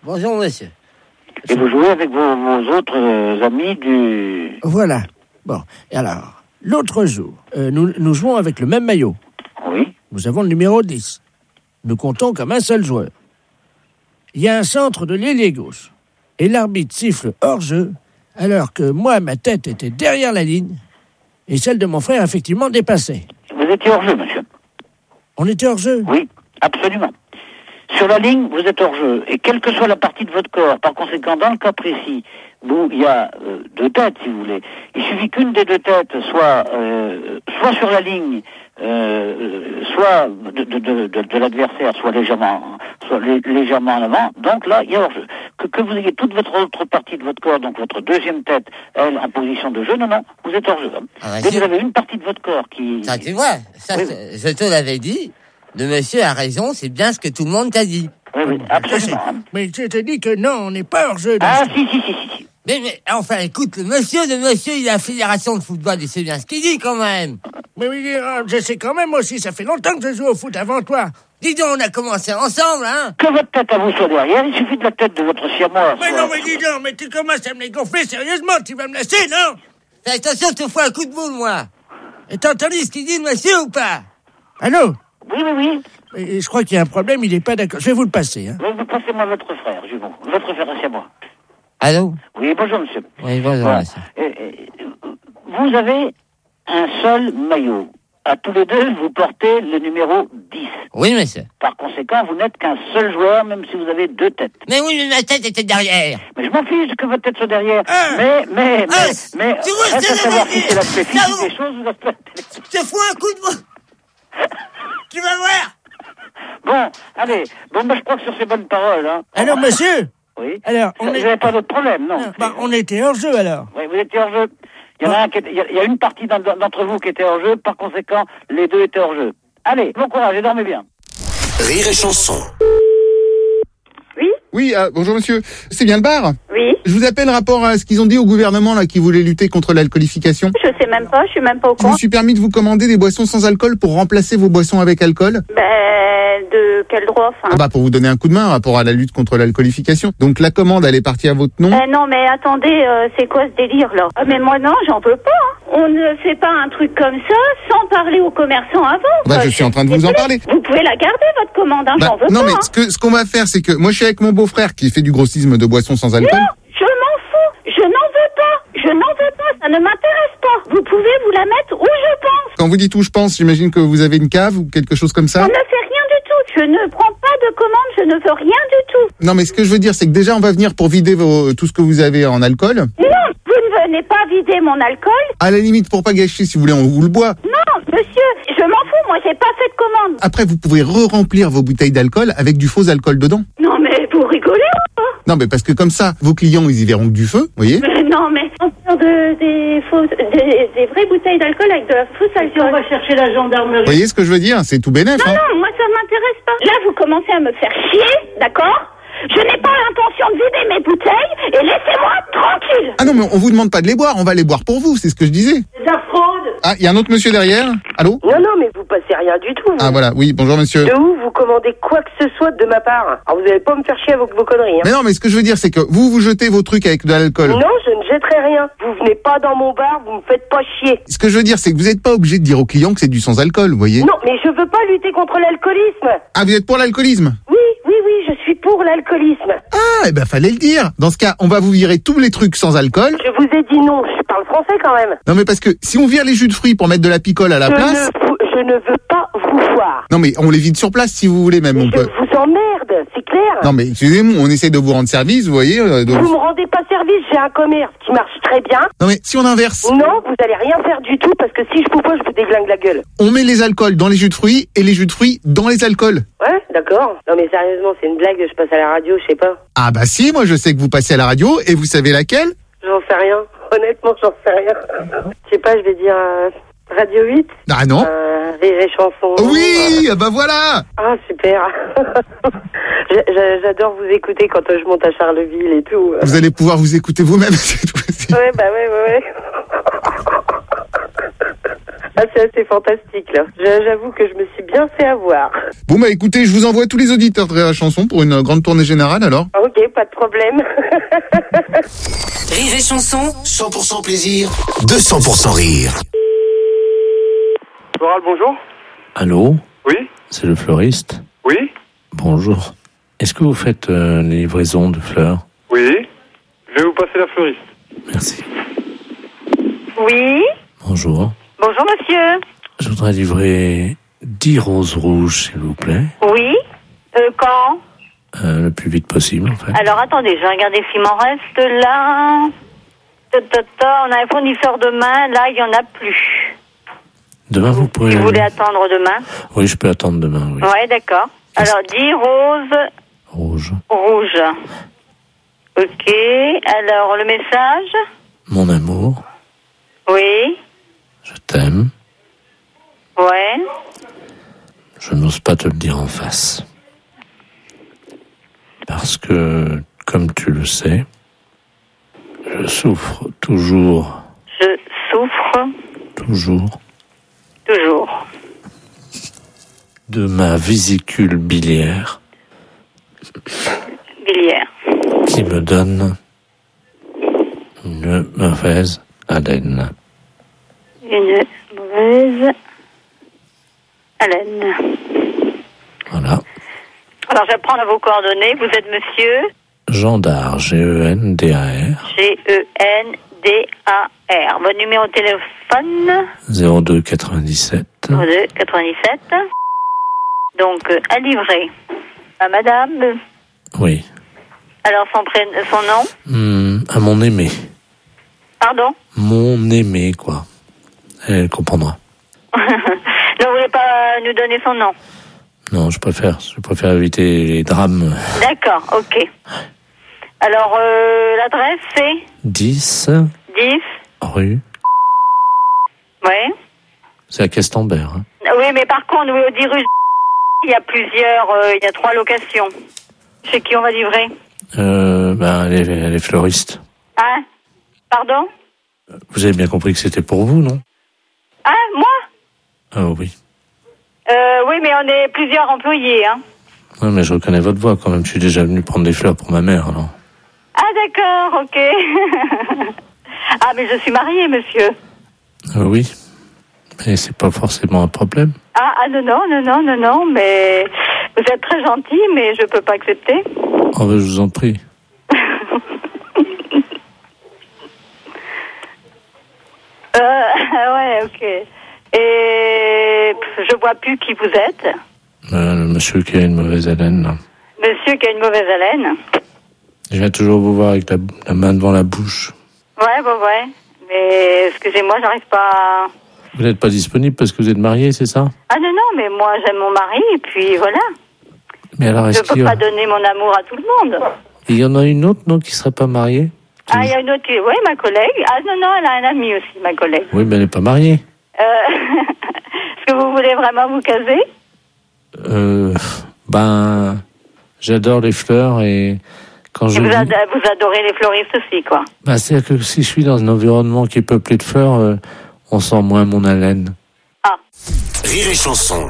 Bonjour, monsieur. Et vous jouez avec vos autres amis du... Voilà. Bon, et alors, l'autre jour, nous jouons avec le même maillot. Oui. Nous avons le numéro 10. Nous comptons comme un seul joueur. Il y a un centre de l'ailier gauche. Et l'arbitre siffle hors-jeu, alors que moi, ma tête était derrière la ligne, et celle de mon frère, effectivement, dépassait. Vous étiez hors-jeu, monsieur. On était hors-jeu? Oui, absolument. Sur la ligne, vous êtes hors-jeu. Et quelle que soit la partie de votre corps, par conséquent, dans le cas précis, où il y a deux têtes, si vous voulez, il suffit qu'une des deux têtes soit sur la ligne, soit de l'adversaire, soit légèrement en avant. Donc là, il y a hors-jeu. Que vous ayez toute votre autre partie de votre corps, donc votre deuxième tête, elle, en position de jeu, non, vous êtes hors-jeu. Dès que vous avez une partie de votre corps qui... Ça, tu vois, ça, oui. Je te l'avais dit. Le monsieur a raison, c'est bien ce que tout le monde t'a dit. Oui, absolument. Mais je t'ai dit que non, on n'est pas hors-jeu. Ah, si. Mais, enfin, écoute, le monsieur, il a la fédération de football, il sait bien ce qu'il dit, quand même. Mais oui, je sais quand même aussi, ça fait longtemps que je joue au foot avant toi. Dis donc, on a commencé ensemble, hein. Que votre tête à vous soit derrière, il suffit de la tête de votre siamois. Mais non, mais dis donc, mais tu commences à me les gonfler sérieusement, tu vas me laisser, non? Fais attention, je te fous un coup de boule, moi. Et t'as entendu ce qu'il dit, le monsieur, ou pas? Allô? Oui. Et je crois qu'il y a un problème, il n'est pas d'accord. Je vais vous le passer, hein. Vous passez-moi votre frère, Jumon. Votre frère, c'est à moi. Allô? Oui, bonjour, monsieur. Oui, bonjour, monsieur. Vous avez un seul maillot. À tous les deux, vous portez le numéro 10. Oui, monsieur. Par conséquent, vous n'êtes qu'un seul joueur, même si vous avez deux têtes. Mais oui, mais ma tête était derrière. Mais je m'en fiche que votre tête soit derrière. Mais, tu vois, reste à savoir si c'est l'aspect physique des choses ou l'aspect... Je te fous un coup de boule. Tu vas voir. Bon, allez. Je crois que sur ces bonnes paroles, hein. Alors, monsieur? Oui. Alors, vous n'avez pas d'autre problème, non? On était hors jeu, alors. Oui, vous étiez hors jeu. Il y a une partie d'entre vous qui était hors jeu, par conséquent, les deux étaient hors jeu. Allez, bon courage et dormez bien. Rire et chanson. Oui, bonjour monsieur. C'est bien le bar? Oui. Je vous appelle rapport à ce qu'ils ont dit au gouvernement là qui voulait lutter contre l'alcoolification. Je sais même pas, je suis même pas au courant. Je me suis permis de vous commander des boissons sans alcool pour remplacer vos boissons avec alcool. De quel droit, enfin? Pour vous donner un coup de main rapport à la lutte contre l'alcoolification. Donc la commande, elle est partie à votre nom. Non, mais attendez, c'est quoi ce délire là? Mais moi non, j'en peux pas. Hein. On ne fait pas un truc comme ça sans parler aux commerçants avant. Je suis en train de vous en parler. Vous pouvez la garder votre commande, hein, j'en veux non, pas. mais ce qu'on va faire, c'est que moi je suis avec mon beau-frère qui fait du grossisme de boissons sans alcool. Non, je m'en fous. Je n'en veux pas. Ça ne m'intéresse pas. Vous pouvez vous la mettre où je pense. Quand vous dites où je pense, j'imagine que vous avez une cave ou quelque chose comme ça. On ne fait rien du tout. Je ne prends pas de commande. Je ne veux rien du tout. Non, mais ce que je veux dire, c'est que déjà on va venir pour vider tout ce que vous avez en alcool. Non, vous ne venez pas vider mon alcool. À la limite, pour pas gâcher, si vous voulez, on vous le boit. Non, monsieur, je m'en fous. Moi, j'ai pas fait de commande. Après, vous pouvez re-remplir vos bouteilles d'alcool avec du faux alcool dedans. Non, mais vous rigolez ou pas? Non, mais parce que comme ça, vos clients, ils y verront que du feu, vous voyez. Mais non, mais des vraies bouteilles d'alcool avec de la fausse alcool. On va chercher la gendarmerie. Vous voyez ce que je veux dire? C'est tout bénef. Non, moi ça m'intéresse pas. Là, vous commencez à me faire chier, d'accord? Je n'ai pas l'intention de vider mes bouteilles et laissez-moi tranquille. Ah non, mais on vous demande pas de les boire, on va les boire pour vous, c'est ce que je disais. C'est de la fraude. Ah, il y a un autre monsieur derrière? Allô? Non, mais vous passez rien du tout. Vous. Ah voilà, oui, bonjour monsieur. De où vous commandez quoi que ce soit de ma part? Alors vous allez pas me faire chier avec vos conneries. Hein. Mais non, mais ce que je veux dire, c'est que vous jetez vos trucs avec de l'alcool. Non, je ne jetterai rien. Vous venez pas dans mon bar, vous me faites pas chier. Ce que je veux dire, c'est que vous n'êtes pas obligé de dire aux clients que c'est du sans alcool, vous voyez? Non, mais je veux pas lutter contre l'alcoolisme. Ah, vous êtes pour l'alcoolisme? Oui, je suis pour l'alcoolisme. Ah, fallait le dire. Dans ce cas, on va vous virer tous les trucs sans alcool. Je vous ai dit non, je parle français quand même. Non, mais parce que si on vire les jus de fruits pour mettre de la picole à la place... Je ne veux pas vous voir. Non, mais on les vide sur place si vous voulez même. Je vous emmerde, c'est clair. Non, mais excusez-moi, on essaie de vous rendre service, vous voyez. Vous me rendez pas service, j'ai un commerce qui marche très bien. Non, mais si on inverse... Non, vous allez rien faire du tout parce que si je vous vois, je vous déglingue la gueule. On met les alcools dans les jus de fruits et les jus de fruits dans les alcools. Ouais, d'accord. Non, mais sérieusement, c'est une blague, je passe à la radio, je sais pas. Ah si, moi je sais que vous passez à la radio et vous savez laquelle? J'en sais rien. Honnêtement, j'en sais rien. Je sais pas, je vais dire Radio 8. Ah non. Rire et chanson. Oui, voilà. Ah, super. J'adore vous écouter quand je monte à Charleville et tout. Vous allez pouvoir vous écouter vous-même, c'est tout. Ouais. Ah, c'est assez fantastique, là. J'avoue que je me suis bien fait avoir. Bon, bah écoutez, je vous envoie tous les auditeurs de Rire et Chanson pour une grande tournée générale, alors. Ok, pas de problème. Rire et Chanson, 100% plaisir, 200% rire. Floral, bonjour. Allô? Oui. C'est le fleuriste? Oui. Bonjour. Est-ce que vous faites les livraisons de fleurs? Oui. Je vais vous passer la fleuriste. Merci. Oui. Bonjour. Bonjour, monsieur. Je voudrais livrer 10 roses rouges, s'il vous plaît. Oui. Quand? Le plus vite possible, en fait. Alors, attendez, je vais regarder s'il m'en reste là. On a un fournisseur demain. Là, il n'y en a plus. Demain, vous pourrez... Vous voulez attendre demain? Oui, je peux attendre demain, oui. Ouais, d'accord. Alors, 10 roses... Rouges. Rouges. Ok. Alors, le message? Mon amour, Oui. je t'aime. Ouais. Je n'ose pas te le dire en face. Parce que, comme tu le sais, je souffre toujours. Je souffre Toujours. De ma vésicule biliaire. Qui me donne une mauvaise haleine. Une mauvaise haleine. Voilà. Alors, je vais prendre vos coordonnées. Vous êtes monsieur Gendar, G-E-N-D-A-R. G-E-N-D-A-R. Votre numéro de téléphone 02 97. 02 97. Donc, à livrer à madame. Oui. Alors, son nom À mon aimé. Pardon? Mon aimé, quoi. Elle comprendra. Non, vous voulez pas nous donner son nom? Non, je préfère éviter les drames. D'accord, ok. Alors, l'adresse, c'est 10 rue. Ouais. C'est à Castambert. Hein. Oui, mais par contre, oui, au 10 rue, il y a il y a 3 locations. Chez qui on va livrer? Elle est fleuriste. Hein? Pardon? Vous avez bien compris que c'était pour vous, non? Hein, moi? Ah oui. Oui, mais on est plusieurs employés, hein. Oui, mais je reconnais votre voix quand même. Je suis déjà venu prendre des fleurs pour ma mère, alors. Ah, d'accord, ok. Ah, mais je suis mariée, monsieur. Oui. Mais c'est pas forcément un problème. Ah, non, mais vous êtes très gentil, mais je peux pas accepter. Oh, ben, je vous en prie. Ouais, ok. Et je vois plus qui vous êtes. Le monsieur qui a une mauvaise haleine, là. Monsieur qui a une mauvaise haleine. Je viens toujours vous voir avec la main devant la bouche. Ouais. Mais excusez-moi, j'arrive pas. Vous n'êtes pas disponible parce que vous êtes marié, c'est ça? Ah non, mais moi j'aime mon mari et puis voilà. Mais alors, je peux pas donner mon amour à tout le monde. Il y en a une autre, non, qui serait pas mariée? Ah, il y a une autre qui... Oui, ma collègue. Ah non, elle a un ami aussi, ma collègue. Oui, mais elle n'est pas mariée. Est-ce que vous voulez vraiment vous caser? J'adore les fleurs et quand je... Vous adorez les fleuristes aussi, quoi. C'est-à-dire que si je suis dans un environnement qui est peuplé de fleurs, on sent moins mon haleine. Ah. Rire et Chanson.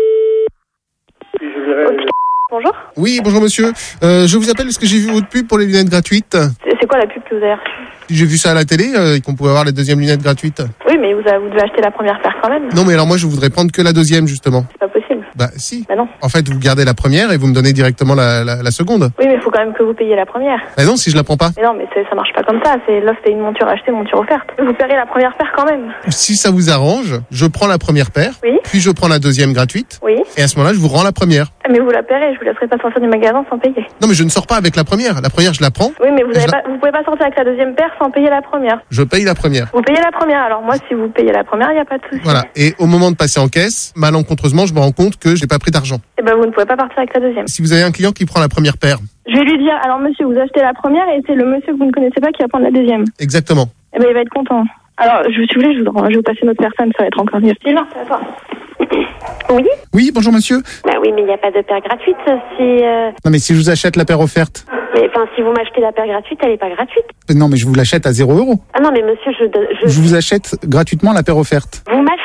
Bonjour. Oui, bonjour monsieur. Je vous appelle parce que j'ai vu votre pub pour les lunettes gratuites. C'est quoi la pub que vous avez reçue? J'ai vu ça à la télé, qu'on pouvait avoir les deuxièmes lunettes gratuites. Oui, mais vous devez acheter la première paire quand même. Non, mais alors moi je voudrais prendre que la deuxième justement. C'est pas possible. Bah si. Bah non. En fait, vous gardez la première et vous me donnez directement la seconde. Oui, mais il faut quand même que vous payiez la première. Bah non, si je la prends pas. Mais non, mais ça marche pas comme ça. Là, c'était une monture achetée, monture offerte. Vous paierez la première paire quand même. Si ça vous arrange, je prends la première paire, oui. Puis je prends la deuxième gratuite. Oui. Et à ce moment-là, je vous rends la première. Mais vous la paierez, je vous laisserai pas sortir du magasin sans payer. Non, mais je ne sors pas avec la première. La première, je la prends. Oui, mais vous pouvez pas sortir avec la deuxième paire sans payer la première. Je paye la première. Vous payez la première. Alors moi, si vous payez la première, il n'y a pas de souci. Voilà. Et au moment de passer en caisse, malencontreusement, je me rends compte que j'ai pas pris d'argent. Eh ben, vous ne pouvez pas partir avec la deuxième. Si vous avez un client qui prend la première paire. Je vais lui dire, alors monsieur, vous achetez la première et c'est le monsieur que vous ne connaissez pas qui va prendre la deuxième. Exactement. Eh ben, il va être content. Alors, si vous voulez, je vais vous passer une autre personne, ça va être encore mieux. Sylvain, c'est à toi. Oui? Oui, bonjour monsieur. Bah oui, mais il n'y a pas de paire gratuite. Non, mais si je vous achète la paire offerte. Enfin, si vous m'achetez la paire gratuite, elle n'est pas gratuite. Non, mais je vous l'achète à 0 €. Ah non, mais monsieur, Je vous achète gratuitement la paire offerte. Vous m'achetez gratuitement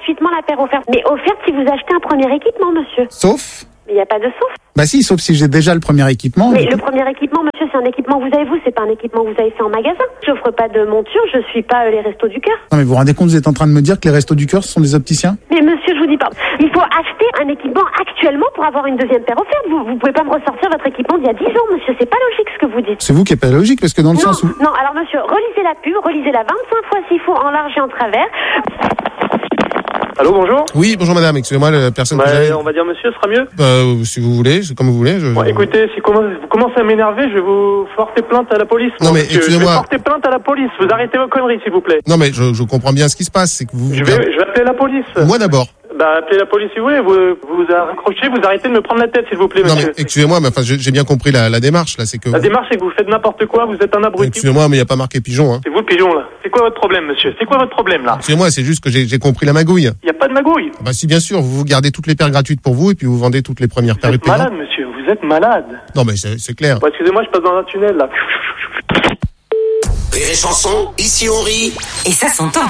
gratuitement la paire offerte. Mais offerte si vous achetez un premier équipement, monsieur. Sauf? Il n'y a pas de sauf. Bah si, sauf si j'ai déjà le premier équipement. Mais le premier équipement, monsieur, c'est un équipement que vous avez vous, c'est pas un équipement que vous avez fait en magasin. J'offre pas de monture, je suis pas les Restos du Cœur. Non mais vous vous rendez compte, vous êtes en train de me dire que les Restos du Cœur, ce sont des opticiens? Mais monsieur, je vous dis pas. Il faut acheter un équipement actuellement pour avoir une deuxième paire offerte. Vous pouvez pas me ressortir votre équipement d'il y a 10 ans, monsieur. C'est pas logique ce que vous dites. C'est vous qui n'êtes pas logique, parce que dans le Non, sens où... non, alors monsieur, relisez la pub, relisez-la 25 fois s'il faut, en large et en travers. Allô, bonjour. Oui, bonjour madame, excusez-moi, la personne que j'avais... On va dire monsieur, ce sera mieux. Si vous voulez, c'est comme vous voulez. Bon, écoutez, si vous commencez à m'énerver, je vais vous porter plainte à la police. Non mais monsieur. excusez-moi. Je vais porter plainte à la police. Vous arrêtez vos conneries, s'il vous plaît. Non mais je comprends bien ce qui se passe, c'est que vous... Je vais appeler la police. Moi d'abord. Bah, appelez la police si vous voulez. Vous raccrochez, vous arrêtez de me prendre la tête, s'il vous plaît, Non monsieur. mais excusez-moi, mais enfin j'ai bien compris la démarche là, c'est que... La démarche, c'est que vous faites n'importe quoi, vous êtes un abruti. Excusez-moi, mais il n'y a pas marqué pigeon, hein. C'est vous le pigeon, là. C'est quoi votre problème, monsieur? C'est quoi votre problème, là? Excusez-moi, c'est juste que j'ai compris la magouille. Il n'y a pas de magouille. Bah si, bien sûr, vous gardez toutes les paires gratuites pour vous et puis vous vendez toutes les premières paires Vous êtes malade, monsieur, vous êtes malade. Non mais c'est clair. Bon, excusez-moi, je passe dans un tunnel, là. Rire et chanson, ici on rit. Et ça s'entend.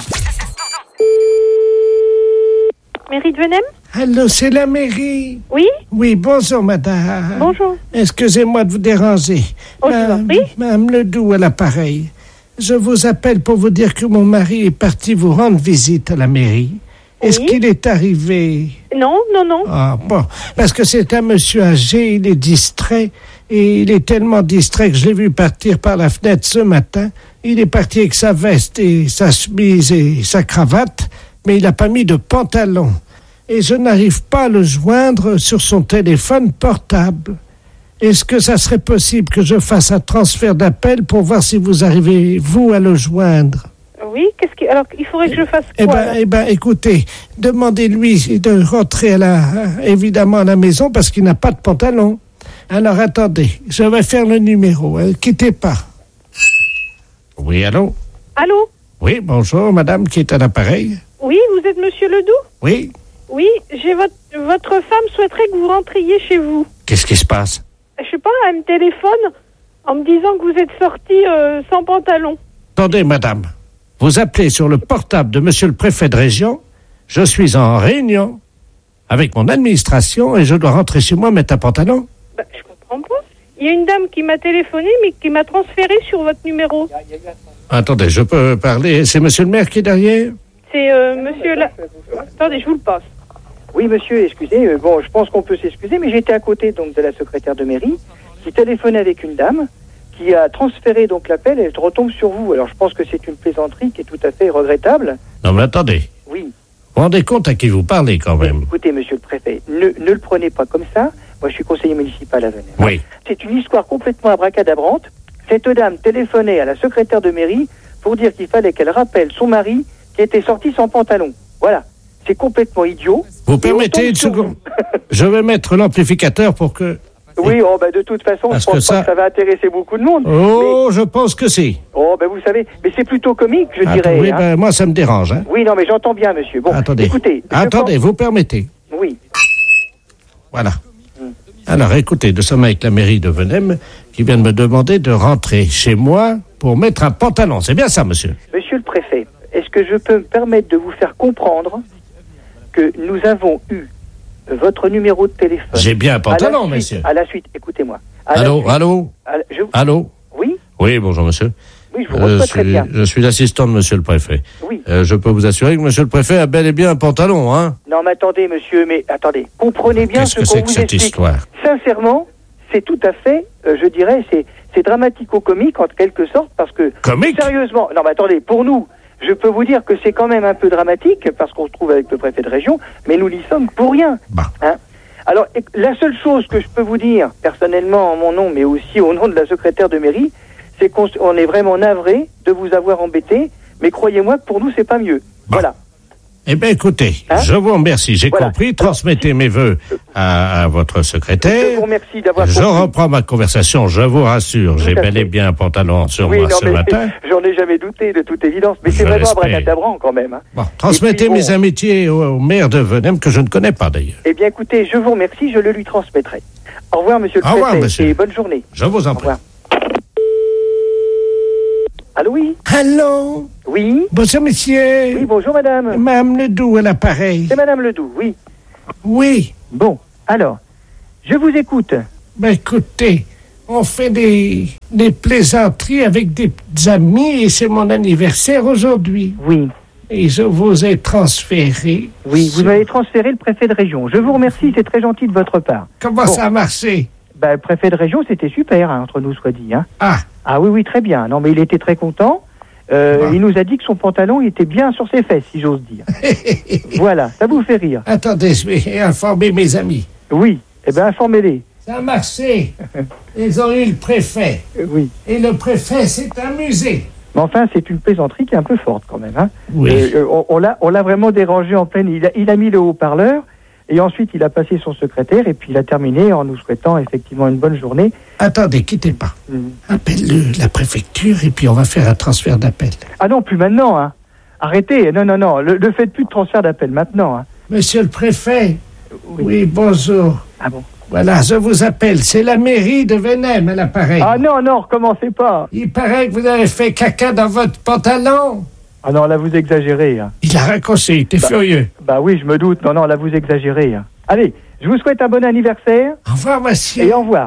Mairie de Venem? Allô, c'est la mairie? Oui? Oui, bonjour madame. Bonjour. Excusez-moi de vous déranger. Oh, je vous en prie. Madame Ledoux à l'appareil. Je vous appelle pour vous dire que mon mari est parti vous rendre visite à la mairie. Est-ce qu'il est arrivé? Non. Ah bon, parce que c'est un monsieur âgé, il est distrait, et il est tellement distrait que je l'ai vu partir par la fenêtre ce matin. Il est parti avec sa veste et sa chemise et sa cravate, mais il n'a pas mis de pantalon. Et je n'arrive pas à le joindre sur son téléphone portable. Est-ce que ça serait possible que je fasse un transfert d'appel pour voir si vous arrivez, vous, à le joindre? Oui, alors il faudrait que je fasse quoi? Écoutez, demandez-lui de rentrer évidemment à la maison parce qu'il n'a pas de pantalon. Alors attendez, je vais faire le numéro. Quittez pas. Oui, allô? Allô? Oui, bonjour, madame qui est à l'appareil. Oui, vous êtes monsieur Ledoux? Oui. Oui, votre femme souhaiterait que vous rentriez chez vous. Qu'est-ce qui se passe? Je sais pas, elle me téléphone en me disant que vous êtes sorti sans pantalon. Attendez, madame. Vous appelez sur le portable de monsieur le préfet de région. Je suis en réunion avec mon administration et je dois rentrer chez moi mettre un pantalon. Je comprends pas. Il y a une dame qui m'a téléphoné mais qui m'a transféré sur votre numéro. Attendez, je peux parler. C'est monsieur le maire qui est derrière? C'est monsieur là. Attendez, je vous le passe. Oui, monsieur, excusez. Je pense qu'on peut s'excuser, mais j'étais à côté donc de la secrétaire de mairie qui téléphonait avec une dame qui a transféré donc l'appel et elle retombe sur vous. Alors je pense que c'est une plaisanterie qui est tout à fait regrettable. Non mais attendez. Oui. Vous vous rendez compte à qui vous parlez quand même? Écoutez, monsieur le préfet, ne le prenez pas comme ça. Moi je suis conseiller municipal à Venem. Oui. C'est une histoire complètement abracadabrante. Cette dame téléphonait à la secrétaire de mairie pour dire qu'il fallait qu'elle rappelle son mari qui était sorti sans pantalon. Voilà. C'est complètement idiot. Vous permettez une seconde? Je vais mettre l'amplificateur pour que... Oui, de toute façon, je pense pas que ça va intéresser beaucoup de monde. Oh, mais... je pense que si. Oh, vous savez, mais c'est plutôt comique, je dirais. Oui, moi, ça me dérange. Hein. Oui, non, mais j'entends bien, monsieur. Bon, attendez. Écoutez. Vous permettez? Oui. Voilà. Alors, écoutez, nous sommes avec la mairie de Venem qui vient de me demander de rentrer chez moi pour mettre un pantalon. C'est bien ça, monsieur? Monsieur le préfet, est-ce que je peux me permettre de vous faire comprendre que nous avons eu votre numéro de téléphone? J'ai bien un pantalon, monsieur. À la suite, écoutez-moi. Allô? Oui? Oui, bonjour, monsieur. Oui, je vous reçois très bien. Je suis l'assistant de monsieur le préfet. Oui. Je peux vous assurer que monsieur le préfet a bel et bien un pantalon, hein? Non, mais attendez, monsieur, attendez. Comprenez bien ce qu'on vous explique. Qu'est-ce que c'est que cette histoire? Sincèrement, c'est tout à fait, je dirais, c'est dramatico-comique en quelque sorte, parce que... Comique? Sérieusement, non, mais attendez, pour nous... Je peux vous dire que c'est quand même un peu dramatique, parce qu'on se trouve avec le préfet de région, mais nous n'y sommes pour rien. Hein? Alors, la seule chose que je peux vous dire, personnellement, en mon nom, mais aussi au nom de la secrétaire de mairie, c'est qu'on est vraiment navré de vous avoir embêté, mais croyez-moi que pour nous, c'est pas mieux. Voilà. Eh bien, écoutez, je vous remercie. J'ai compris. Transmettez mes vœux à votre secrétaire. Je vous remercie d'avoir compris. Je reprends ma conversation, je vous rassure. J'ai bel et bien un pantalon sur moi ce matin. J'en ai jamais douté, de toute évidence. Mais c'est vraiment abracadabrant quand même. Hein. Bon, transmettez mes amitiés au maire de Venem, que je ne connais pas d'ailleurs. Eh bien, écoutez, je vous remercie, je le lui transmettrai. Au revoir, monsieur le préfet. Au revoir, monsieur. Et bonne journée. Je vous en prie. Au revoir. Allô, oui. Allô? Oui. Bonjour, monsieur. Oui, bonjour, madame. Madame Ledoux à l'appareil. C'est madame Ledoux, oui. Oui. Bon, alors, je vous écoute. Ben, écoutez, on fait des plaisanteries avec des amis et c'est mon anniversaire aujourd'hui. Oui. Et je vous ai transféré. Oui, vous m'avez transféré le préfet de région. Je vous remercie, c'est très gentil de votre part. Comment ça a marché? Ben, le préfet de région, c'était super, hein, entre nous, soit dit. Hein. Ah oui, très bien. Non, mais il était très content. Il nous a dit que son pantalon il était bien sur ses fesses, si j'ose dire. Voilà, ça vous fait rire. Attendez, je vais informer mes amis. Oui, eh bien, informez-les. Ça a marché. Ils ont eu le préfet. Oui. Et le préfet s'est amusé. Mais enfin, c'est une plaisanterie qui est un peu forte quand même. Hein. Oui. On l'a vraiment dérangé en pleine... Il a mis le haut-parleur, et ensuite il a passé son secrétaire, et puis il a terminé en nous souhaitant effectivement une bonne journée. Attendez, quittez pas. Appelle la préfecture, et puis on va faire un transfert d'appel. Ah non, plus maintenant, hein. Arrêtez, non. Le faites plus de transfert d'appel maintenant, hein. Monsieur le préfet. Oui, bonjour. Ah bon? Voilà, je vous appelle. C'est la mairie de Venem à l'appareil. Ah non, recommencez pas. Il paraît que vous avez fait caca dans votre pantalon. Ah non, là vous exagérez. Hein. Il a raccroché, il était furieux. Bah oui, je me doute. Non, là vous exagérez. Hein. Allez, je vous souhaite un bon anniversaire. Au revoir, monsieur. Et au revoir.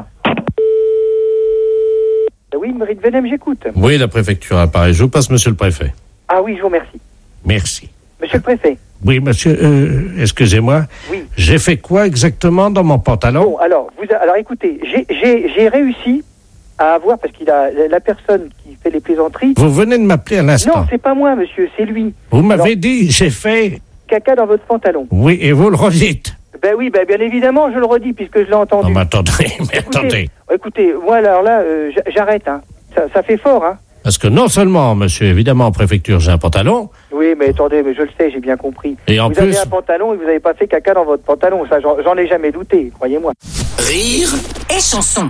Oui, mairie de Venem, j'écoute. Oui, la préfecture apparaît. Je vous passe monsieur le préfet. Ah oui, je vous remercie. Merci. Monsieur le préfet. Oui, monsieur, excusez-moi. Oui. J'ai fait quoi exactement dans mon pantalon? Bon, alors écoutez, j'ai réussi à avoir, parce qu'il a la personne qui fait les plaisanteries... Vous venez de m'appeler à l'instant. Non, c'est pas moi, monsieur, c'est lui. Vous m'avez dit, j'ai fait... Caca dans votre pantalon. Oui, et vous le redites. Ben oui, bien évidemment, je le redis, puisque je l'ai entendu. Non, mais attendez, Écoutez, moi, alors là, j'arrête, hein. Ça fait fort, hein. Parce que non seulement, monsieur, évidemment, en préfecture, j'ai un pantalon... Oui, mais attendez, mais je le sais, j'ai bien compris. Et en vous plus... avez un pantalon et vous n'avez pas fait caca dans votre pantalon, ça, j'en ai jamais douté, croyez-moi. Rire et chanson.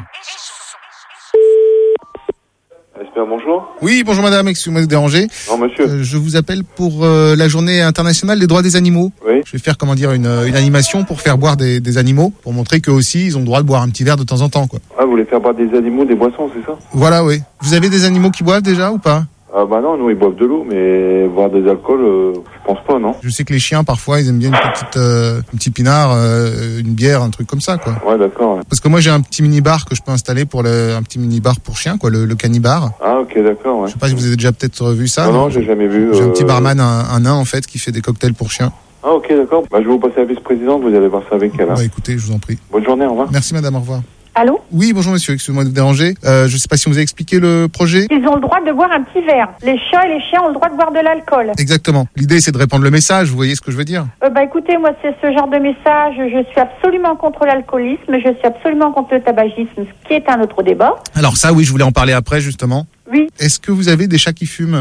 Bonjour. Oui, bonjour madame, excusez-moi de vous déranger. Non, monsieur. Je vous appelle pour la journée internationale des droits des animaux. Oui. Je vais faire, une animation pour faire boire des animaux, pour montrer qu'eux aussi, ils ont le droit de boire un petit verre de temps en temps, quoi. Ah, vous voulez faire boire des animaux, des boissons, c'est ça? Voilà, oui. Vous avez des animaux qui boivent déjà ou pas? Ah bah non, nous ils boivent de l'eau, mais boire des alcools, je pense pas, non. Je sais que les chiens, parfois, ils aiment bien un petit pinard, une bière, un truc comme ça, quoi. Ouais, d'accord. Ouais. Parce que moi, j'ai un petit mini-bar que je peux installer un petit mini-bar pour chiens, quoi, le canibar. Ah, ok, d'accord, ouais. Je sais pas si vous avez déjà peut-être vu ça. Non, j'ai jamais vu. J'ai un petit barman, un nain, en fait, qui fait des cocktails pour chiens. Ah, ok, d'accord. Bah, je vais vous passer la vice-présidente, vous allez voir ça avec elle. Hein. Bah, écoutez, je vous en prie. Bonne journée, au revoir. Merci, madame, au revoir. Allô? Oui, bonjour monsieur, excusez-moi de vous déranger. Je sais pas si on vous a expliqué le projet. Ils ont le droit de boire un petit verre. Les chats et les chiens ont le droit de boire de l'alcool. Exactement. L'idée, c'est de répandre le message, vous voyez ce que je veux dire? Écoutez, moi, c'est ce genre de message. Je suis absolument contre l'alcoolisme. Je suis absolument contre le tabagisme, ce qui est un autre débat. Alors ça, oui, je voulais en parler après, justement. Oui. Est-ce que vous avez des chats qui fument?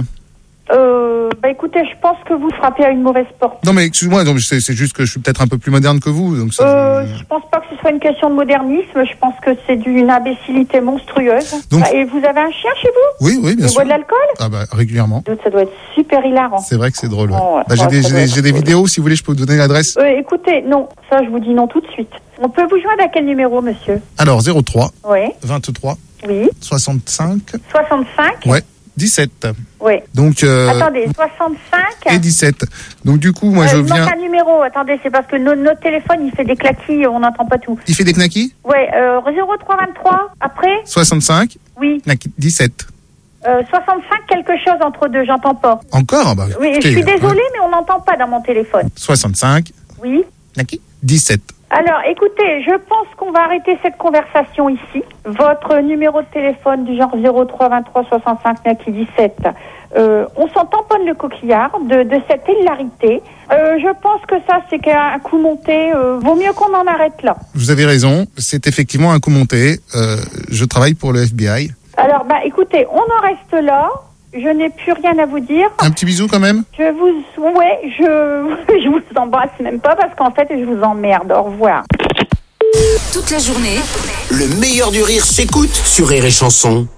Écoutez, je pense que vous frappez à une mauvaise porte. Non, mais excuse-moi, c'est juste que je suis peut-être un peu plus moderne que vous. Donc ça, je pense pas que ce soit une question de modernisme. Je pense que c'est d'une imbécilité monstrueuse. Donc... Et vous avez un chien chez vous? Oui, bien sûr. Il boit de l'alcool? Ah bah, régulièrement. Ça doit être super hilarant. C'est vrai que c'est drôle. Ouais. Oh, j'ai des vidéos, si vous voulez, je peux vous donner l'adresse. Écoutez, non, ça je vous dis non tout de suite. On peut vous joindre à quel numéro, monsieur? Alors, 03. Oui. 23. Oui. 65. 65. Ouais. 17. Oui. Donc, attendez, 65 et 17. Donc du coup, moi je viens... Il manque un numéro, attendez, c'est parce que notre téléphone, il fait des claquis, on n'entend pas tout. Il fait des knackis? Ouais, 0323, après 65. Oui. 17. 65 quelque chose entre deux, j'entends pas. Encore? Bah, oui, écoutez, je suis désolée, mais on n'entend pas dans mon téléphone. 65. Oui. Knacky 17. Alors, écoutez, je pense qu'on va arrêter cette conversation ici. Votre numéro de téléphone du genre 03 23 65 Naki 17, on s'en tamponne le coquillard de cette hilarité. Je pense que ça, c'est qu'un coup monté. Vaut mieux qu'on en arrête là. Vous avez raison, c'est effectivement un coup monté. Je travaille pour le FBI. Alors, écoutez, on en reste là. Je n'ai plus rien à vous dire. Un petit bisou quand même. Je vous embrasse même pas parce qu'en fait je vous emmerde. Au revoir. Toute la journée, le meilleur du rire s'écoute sur Rire et Chanson.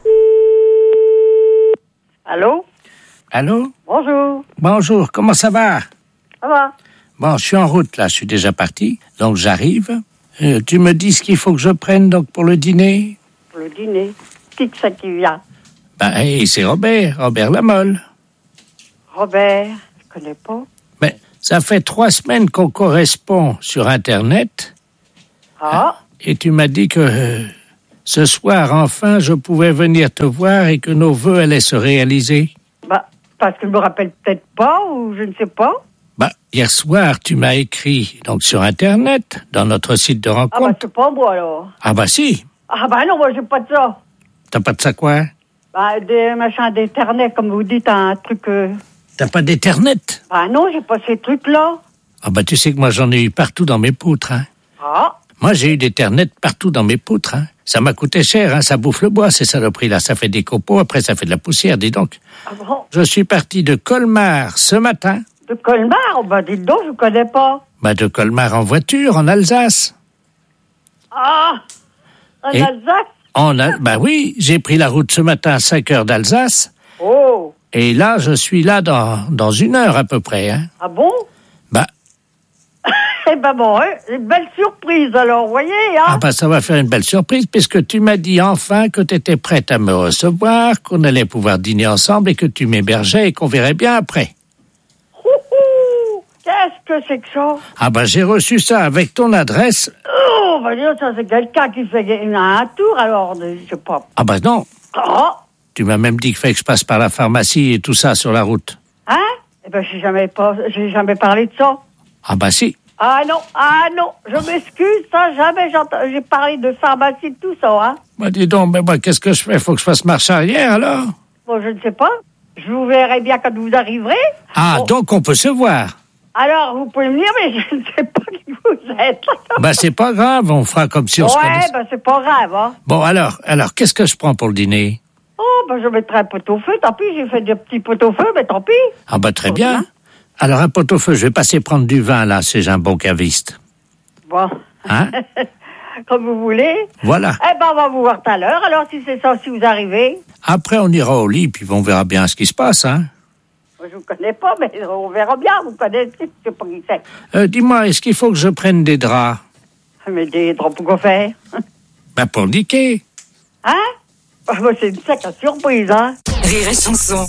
Allô? Allô? Bonjour. Bonjour, comment ça va? Ça va. Bon, je suis en route là, je suis déjà parti, donc j'arrive. Tu me dis ce qu'il faut que je prenne donc pour le dîner? Pour le dîner? Qui que ça qui vient? Ben, et c'est Robert Lamolle. Robert, je connais pas. Mais ça fait 3 semaines qu'on correspond sur Internet. Ah. Et tu m'as dit que ce soir, enfin, je pouvais venir te voir et que nos vœux allaient se réaliser. Bah, parce que je me rappelle peut-être pas, ou je ne sais pas. Bah, hier soir, tu m'as écrit, donc sur Internet, dans notre site de rencontre. Ah bah, c'est pas moi, alors. Ah bah si. Ah bah non, moi, j'ai pas de ça. T'as pas de ça quoi? Bah, des machins d'Internet, comme vous dites, un truc... T'as pas d'Ethernet? Bah non, j'ai pas ces trucs-là. Ah bah tu sais que moi j'en ai eu partout dans mes poutres, hein. Ah. Moi j'ai eu d'Ethernet partout dans mes poutres, hein. Ça m'a coûté cher, hein. Ça bouffe le bois, ces saloperies-là. Ça fait des copeaux, après ça fait de la poussière, dis donc. Ah bon? Je suis parti de Colmar ce matin. De Colmar? Bah dites donc, je connais pas. Bah de Colmar en voiture, en Alsace. Ah. En Alsace? Bah oui, j'ai pris la route ce matin à 5 heures d'Alsace. Oh. Et là, je suis là dans 1 heure à peu près, hein. Ah bon? Bah. Eh ben bon, hein, une belle surprise alors, vous voyez, hein? Ah bah ça va faire une belle surprise, puisque tu m'as dit enfin que tu étais prête à me recevoir, qu'on allait pouvoir dîner ensemble et que tu m'hébergeais et qu'on verrait bien après. Qu'est-ce que c'est que ça? Ah bah j'ai reçu ça avec ton adresse. Oh, bah dire, ça c'est quelqu'un qui fait un tour alors, je sais pas. Ah bah non. Oh. Tu m'as même dit qu'il fallait que je passe par la pharmacie et tout ça sur la route. Hein? Eh ben, j'ai jamais parlé de ça. Ah bah si. Ah non, je m'excuse, ça, jamais j'ai parlé de pharmacie, de tout ça, hein. Bah dis donc, mais moi, qu'est-ce que je fais? Faut que je fasse marche arrière, alors? Bon, je ne sais pas. Je vous verrai bien quand vous arriverez. Ah, bon. Donc on peut se voir. Alors, vous pouvez me dire, mais je ne sais pas qui vous êtes. Bah c'est pas grave, on fera comme si on se connaissait. Ouais, bah c'est pas grave, hein. Bon, alors, qu'est-ce que je prends pour le dîner? Oh, bah je mettrai un pot-au-feu, tant pis, j'ai fait des petits pot-au-feu, mais tant pis. Ah bah très bien. Alors un pot-au-feu, je vais passer prendre du vin, là, si j'ai un bon caviste. Bon. Hein? Comme vous voulez. Voilà. Eh ben, on va vous voir tout à l'heure, alors si c'est ça, si vous arrivez. Après, on ira au lit, puis on verra bien ce qui se passe, hein. Je vous connais pas, mais on verra bien, vous connaissez, je sais pas qui c'est. Dis-moi, est-ce qu'il faut que je prenne des draps? Mais des draps pour quoi faire? Ben pour le niquer. Hein? Bah, c'est une sacrée surprise, hein. Rire et chanson.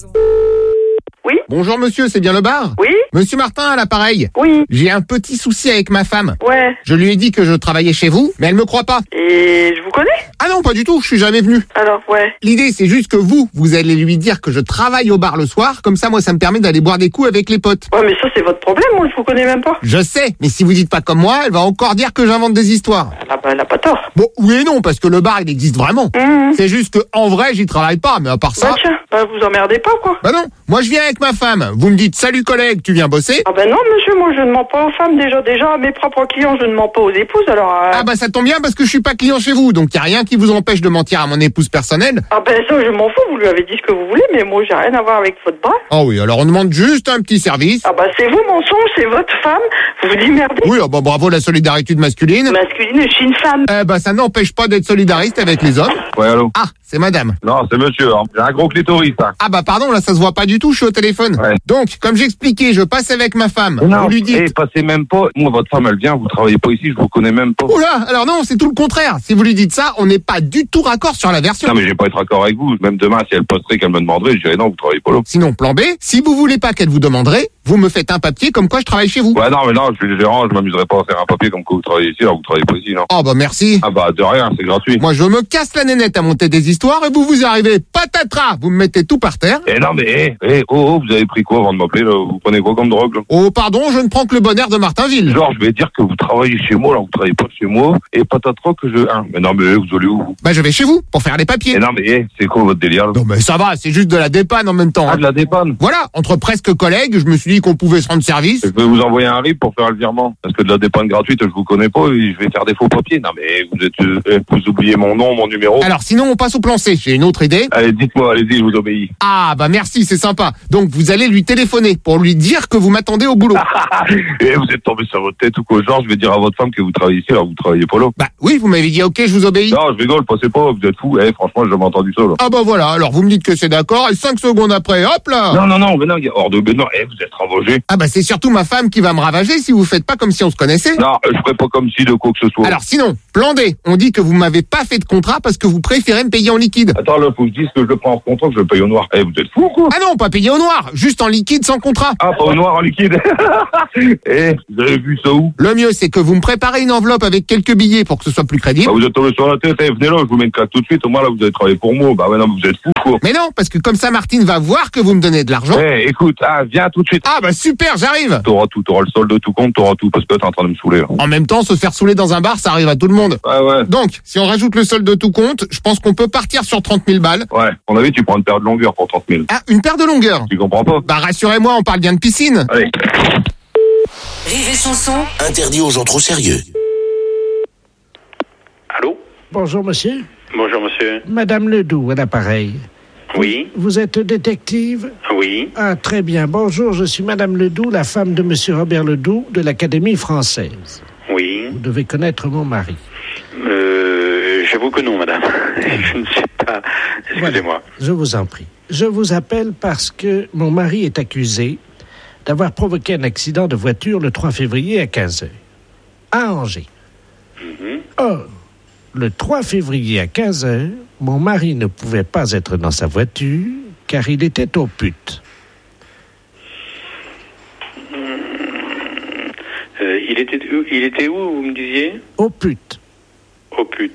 Oui? Bonjour monsieur, c'est bien le bar? Oui? Monsieur Martin à l'appareil? Oui. J'ai un petit souci avec ma femme. Ouais. Je lui ai dit que je travaillais chez vous, mais elle me croit pas. Et je vous connais? Ah non, pas du tout, je suis jamais venu. Alors, ouais. L'idée, c'est juste que vous allez lui dire que je travaille au bar le soir, comme ça, moi, ça me permet d'aller boire des coups avec les potes. Ouais, mais ça, c'est votre problème, moi, je vous connais même pas. Je sais, mais si vous dites pas comme moi, elle va encore dire que j'invente des histoires. Ah bah, elle a pas tort. Bon, oui et non, parce que le bar, il existe vraiment. C'est juste que, en vrai, j'y travaille pas, mais à part ça... Bah tiens, bah vous emmerdez pas, quoi. Bah non, moi, je viens avec ma femme. Vous me dites, salut collègue, tu viens bosser? Ah bah non, monsieur, moi, je ne mens pas aux femmes, déjà, à mes propres clients, je ne mens pas aux épouses, alors... Ah bah ça tombe bien, parce que je suis pas client chez vous, donc y a rien qui vous empêche de mentir à mon épouse personnelle. Ah ben ça, je m'en fous, vous lui avez dit ce que vous voulez, mais moi, j'ai rien à voir avec votre bras. Ah oui, alors on demande juste un petit service. Ah bah c'est vos mensonges, c'est votre femme, vous vous démerdez. Oui, ah bah bravo la solidarité masculine. Masculine, je suis une femme. Eh bah ça n'empêche pas d'être solidariste avec les hommes. Ouais, allô? Ah, c'est madame. Non, c'est monsieur, hein. J'ai un gros clitoris, ça. Ah bah pardon, là ça se voit pas du tout, je suis au téléphone. Ouais. Donc, comme j'expliquais, je passe avec ma femme. Non, vous lui dites... passez même pas. Moi, votre femme, elle vient, vous travaillez pas ici, je vous connais même pas. Oula, alors non, c'est tout le contraire. Si vous lui dites ça, on n'est pas du tout raccord sur la version. Non, mais je vais pas être raccord avec vous. Même demain, si elle posterait qu'elle me demanderait, je dirais non, vous travaillez pas là. Sinon, plan B, si vous voulez pas qu'elle vous demanderait, vous me faites un papier comme quoi je travaille chez vous. Ouais, non, mais non, je suis le gérant, je m'amuserais pas à faire un papier comme quoi vous travaillez ici, alors vous travaillez pas ici, non. Oh bah merci. Ah bah de rien, c'est gratuit. Moi je me casse la nénette à monter des histoires et vous arrivez, patatras, vous me mettez tout par terre. Eh non mais, vous avez pris quoi avant de m'appeler, là? Vous prenez quoi comme drogue, là? Oh pardon, je ne prends que le bon air de Martinville. Genre, je vais dire que vous travaillez chez moi, alors vous travaillez pas chez moi, et patatras que je... Hein. Mais non mais, vous allez où? Bah je vais chez vous, pour faire les papiers. Eh non mais, c'est quoi votre délire, là? Non mais ça va, c'est juste de la dépanne en même temps. Ah, de la dépanne? Voilà, entre presque collègues, je me suis dit qu'on pouvait se rendre service. Je vais vous envoyer un RIB pour faire le virement. Parce que de la dépanne gratuite, je vous connais pas et je vais faire des faux papiers. Non mais, vous oubliez mon nom, mon numéro. Alors sinon, on passe au plan C, j'ai une autre idée. Allez, dites-moi, allez-y, je vous obéis. Ah bah merci, c'est sympa. Donc vous allez lui téléphoner pour lui dire que vous m'attendez au boulot. Et vous êtes tombé sur votre tête ou quoi? Genre, je vais dire à votre femme que vous travaillez ici, alors vous travaillez pas là. Bah oui, vous m'avez dit ok, je vous obéis. Non, je rigole, passez pas, vous êtes fous. Franchement, j'ai jamais entendu ça, là. Ah bah voilà, alors vous me dites que c'est d'accord et 5 secondes après, hop là. Non, mais non, vous êtes ravager. Ah bah c'est surtout ma femme qui va me ravager si vous faites pas comme si on se connaissait. Non, je ferai pas comme si de quoi que ce soit. Alors sinon, plan D, on dit que vous m'avez pas fait de contrat parce que vous préférez me payer en liquide. Attends, là, faut que je dise que je le prends en contrat, que je le paye au noir. Eh, vous êtes fous, quoi? Ah non, pas payer au noir, juste en liquide sans contrat. Ah, pas au noir, en liquide. Eh, vous avez vu ça où? Le mieux, c'est que vous me préparez une enveloppe avec quelques billets pour que ce soit plus crédible. Bah, vous êtes tombé sur la tête, eh, venez là, je vous mets une claque tout de suite, au moins là, vous allez travailler pour moi. Bah, ouais, non, vous êtes fous, quoi. Mais non, parce que comme ça, Martine va voir que vous me donnez de l'argent. Eh, écoute, viens tout de suite. Ah bah super, j'arrive. T'auras tout, t'auras le solde de tout compte, t'auras tout, parce que là, t'es en train de me saouler, là. En même temps, se faire saouler dans un bar, ça arrive à tout le monde. Ouais. Donc, si on rajoute le solde de tout compte, je pense qu'on peut partir sur 30 000 balles. Ouais, on a vu, tu prends une paire de longueur pour 30 000. Ah, une paire de longueur. Tu comprends pas? Bah rassurez-moi, on parle bien de piscine. Allez. Rire et chanson. Interdit aux gens trop sérieux. Allô? Bonjour, monsieur. Bonjour, monsieur. Madame Ledoux, à l'appareil. Oui. Vous êtes détective? Oui. Ah, très bien. Bonjour, je suis Madame Ledoux, la femme de monsieur Robert Ledoux de l'Académie française. Oui. Vous devez connaître mon mari. J'avoue que non, madame. Je ne sais pas. Excusez-moi. Voilà, je vous en prie. Je vous appelle parce que mon mari est accusé d'avoir provoqué un accident de voiture le 3 février à 15h, à Angers. Or, le 3 février à 15h, mon mari ne pouvait pas être dans sa voiture car il était au pute. Il était où, vous me disiez? Au pute. Au pute,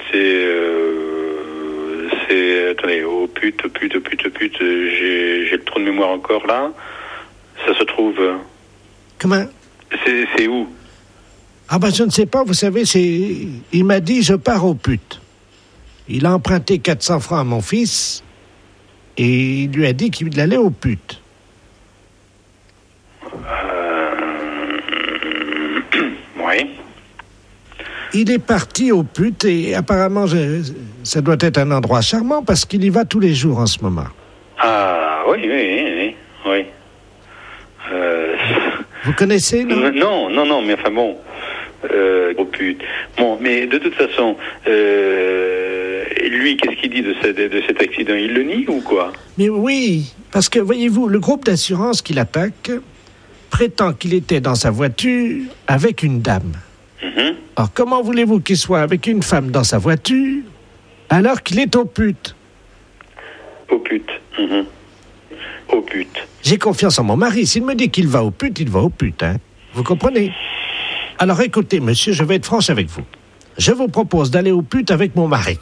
attendez, au pute, j'ai le trou de mémoire encore là. Ça se trouve... Comment? C'est où? Ah ben je ne sais pas, vous savez, il m'a dit je pars au pute. Il a emprunté 400 francs à mon fils et il lui a dit qu'il allait au pute. Oui. Il est parti au pute et apparemment ça doit être un endroit charmant parce qu'il y va tous les jours en ce moment. Ah oui. Vous connaissez, non? Non, mais enfin bon. Au pute. Bon, mais de toute façon, lui, qu'est-ce qu'il dit de cet accident? Il le nie ou quoi? Mais oui, parce que, voyez-vous, le groupe d'assurance qui l'attaque prétend qu'il était dans sa voiture avec une dame. Alors, comment voulez-vous qu'il soit avec une femme dans sa voiture alors qu'il est au pute? Au pute. Au pute. J'ai confiance en mon mari. S'il me dit qu'il va au pute, il va au pute, hein. Vous comprenez? Alors écoutez, monsieur, je vais être franche avec vous. Je vous propose d'aller au pute avec mon mari.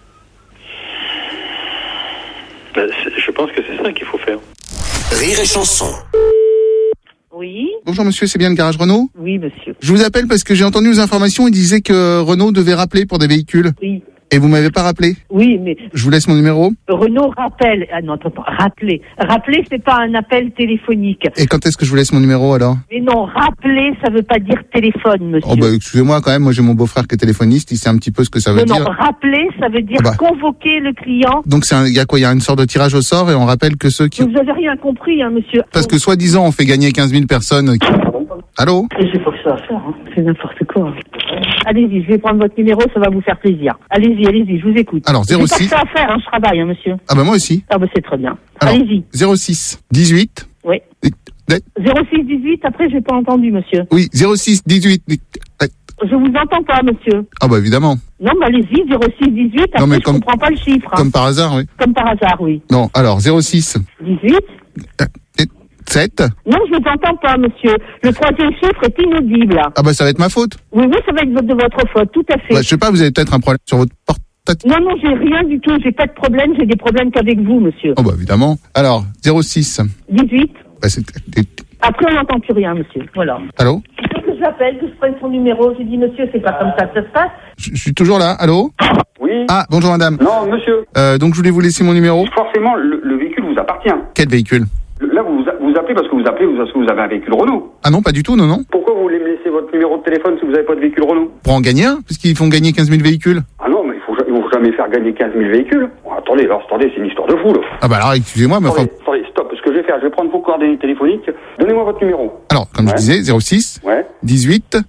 Je pense que c'est ça qu'il faut faire. Rire et chanson. Oui. Bonjour monsieur, c'est bien le garage Renault? Oui, monsieur. Je vous appelle parce que j'ai entendu aux informations, il disait que Renault devait rappeler pour des véhicules. Oui. Et vous m'avez pas rappelé? Oui, mais... Je vous laisse mon numéro. Renault rappelle... Ah non, attends, rappeler. Rappeler, c'est pas un appel téléphonique. Et quand est-ce que je vous laisse mon numéro alors? Mais non, rappeler, ça veut pas dire téléphone, monsieur. Oh bah excusez-moi quand même, moi j'ai mon beau-frère qui est téléphoniste, il sait un petit peu ce que ça veut dire. Non, rappeler, ça veut dire convoquer le client. Donc il y a quoi? Il y a une sorte de tirage au sort et on rappelle que ceux qui... Vous avez rien compris, hein, monsieur. Parce que soi-disant on fait gagner 15 000 personnes. Allô? C'est pas que ça à faire, hein. C'est n'importe quoi. Allez-y, je vais prendre votre numéro, ça va vous faire plaisir. Allez-y, je vous écoute. Alors, 06... C'est pas que ça à faire, hein, je travaille, hein, monsieur. Ah bah moi aussi. Ah bah c'est très bien. Alors, allez-y. 06 18... Oui. 06 18, après j'ai pas entendu, monsieur. Oui, 06 18... Je vous entends pas, monsieur. Ah bah évidemment. Non, mais allez-y, 06 18, après non, mais je comprends pas le chiffre. Hein. Comme par hasard, oui. Comme par hasard, oui. Non, alors 06... 18... 7. Non, je ne t'entends pas, monsieur. Le troisième chiffre est inaudible. Ah bah ça va être ma faute. Oui, ça va être de votre faute, tout à fait. Bah, je sais pas, vous avez peut-être un problème sur votre portable. Non, j'ai rien du tout. J'ai pas de problème. J'ai des problèmes qu'avec vous, monsieur. Oh bah évidemment. Alors, 06. 18. Bah, après, on n'entend plus rien, monsieur. Voilà. Allô? Il faut que je l'appelle, que je prenne son numéro. J'ai dit, monsieur, c'est pas comme ça que ça se passe. Je suis toujours là. Allô? Oui. Ah, bonjour madame. Non, monsieur. Donc je voulais vous laisser mon numéro. Forcément, le véhicule vous appartient. Quel véhicule? Là, vous appelez parce que vous avez un véhicule Renault. Ah non, pas du tout, non. Pourquoi vous voulez me laisser votre numéro de téléphone si vous n'avez pas de véhicule Renault? Pour en gagner un, puisqu'ils font gagner 15 000 véhicules. Ah non, mais ils vont jamais faire gagner 15 000 véhicules. Bon, attendez, c'est une histoire de fou, là. Ah bah alors, excusez-moi, mais attendez, stop. Ce que je vais faire, je vais prendre vos coordonnées téléphoniques. Donnez-moi votre numéro. Alors, comme je disais, 06 18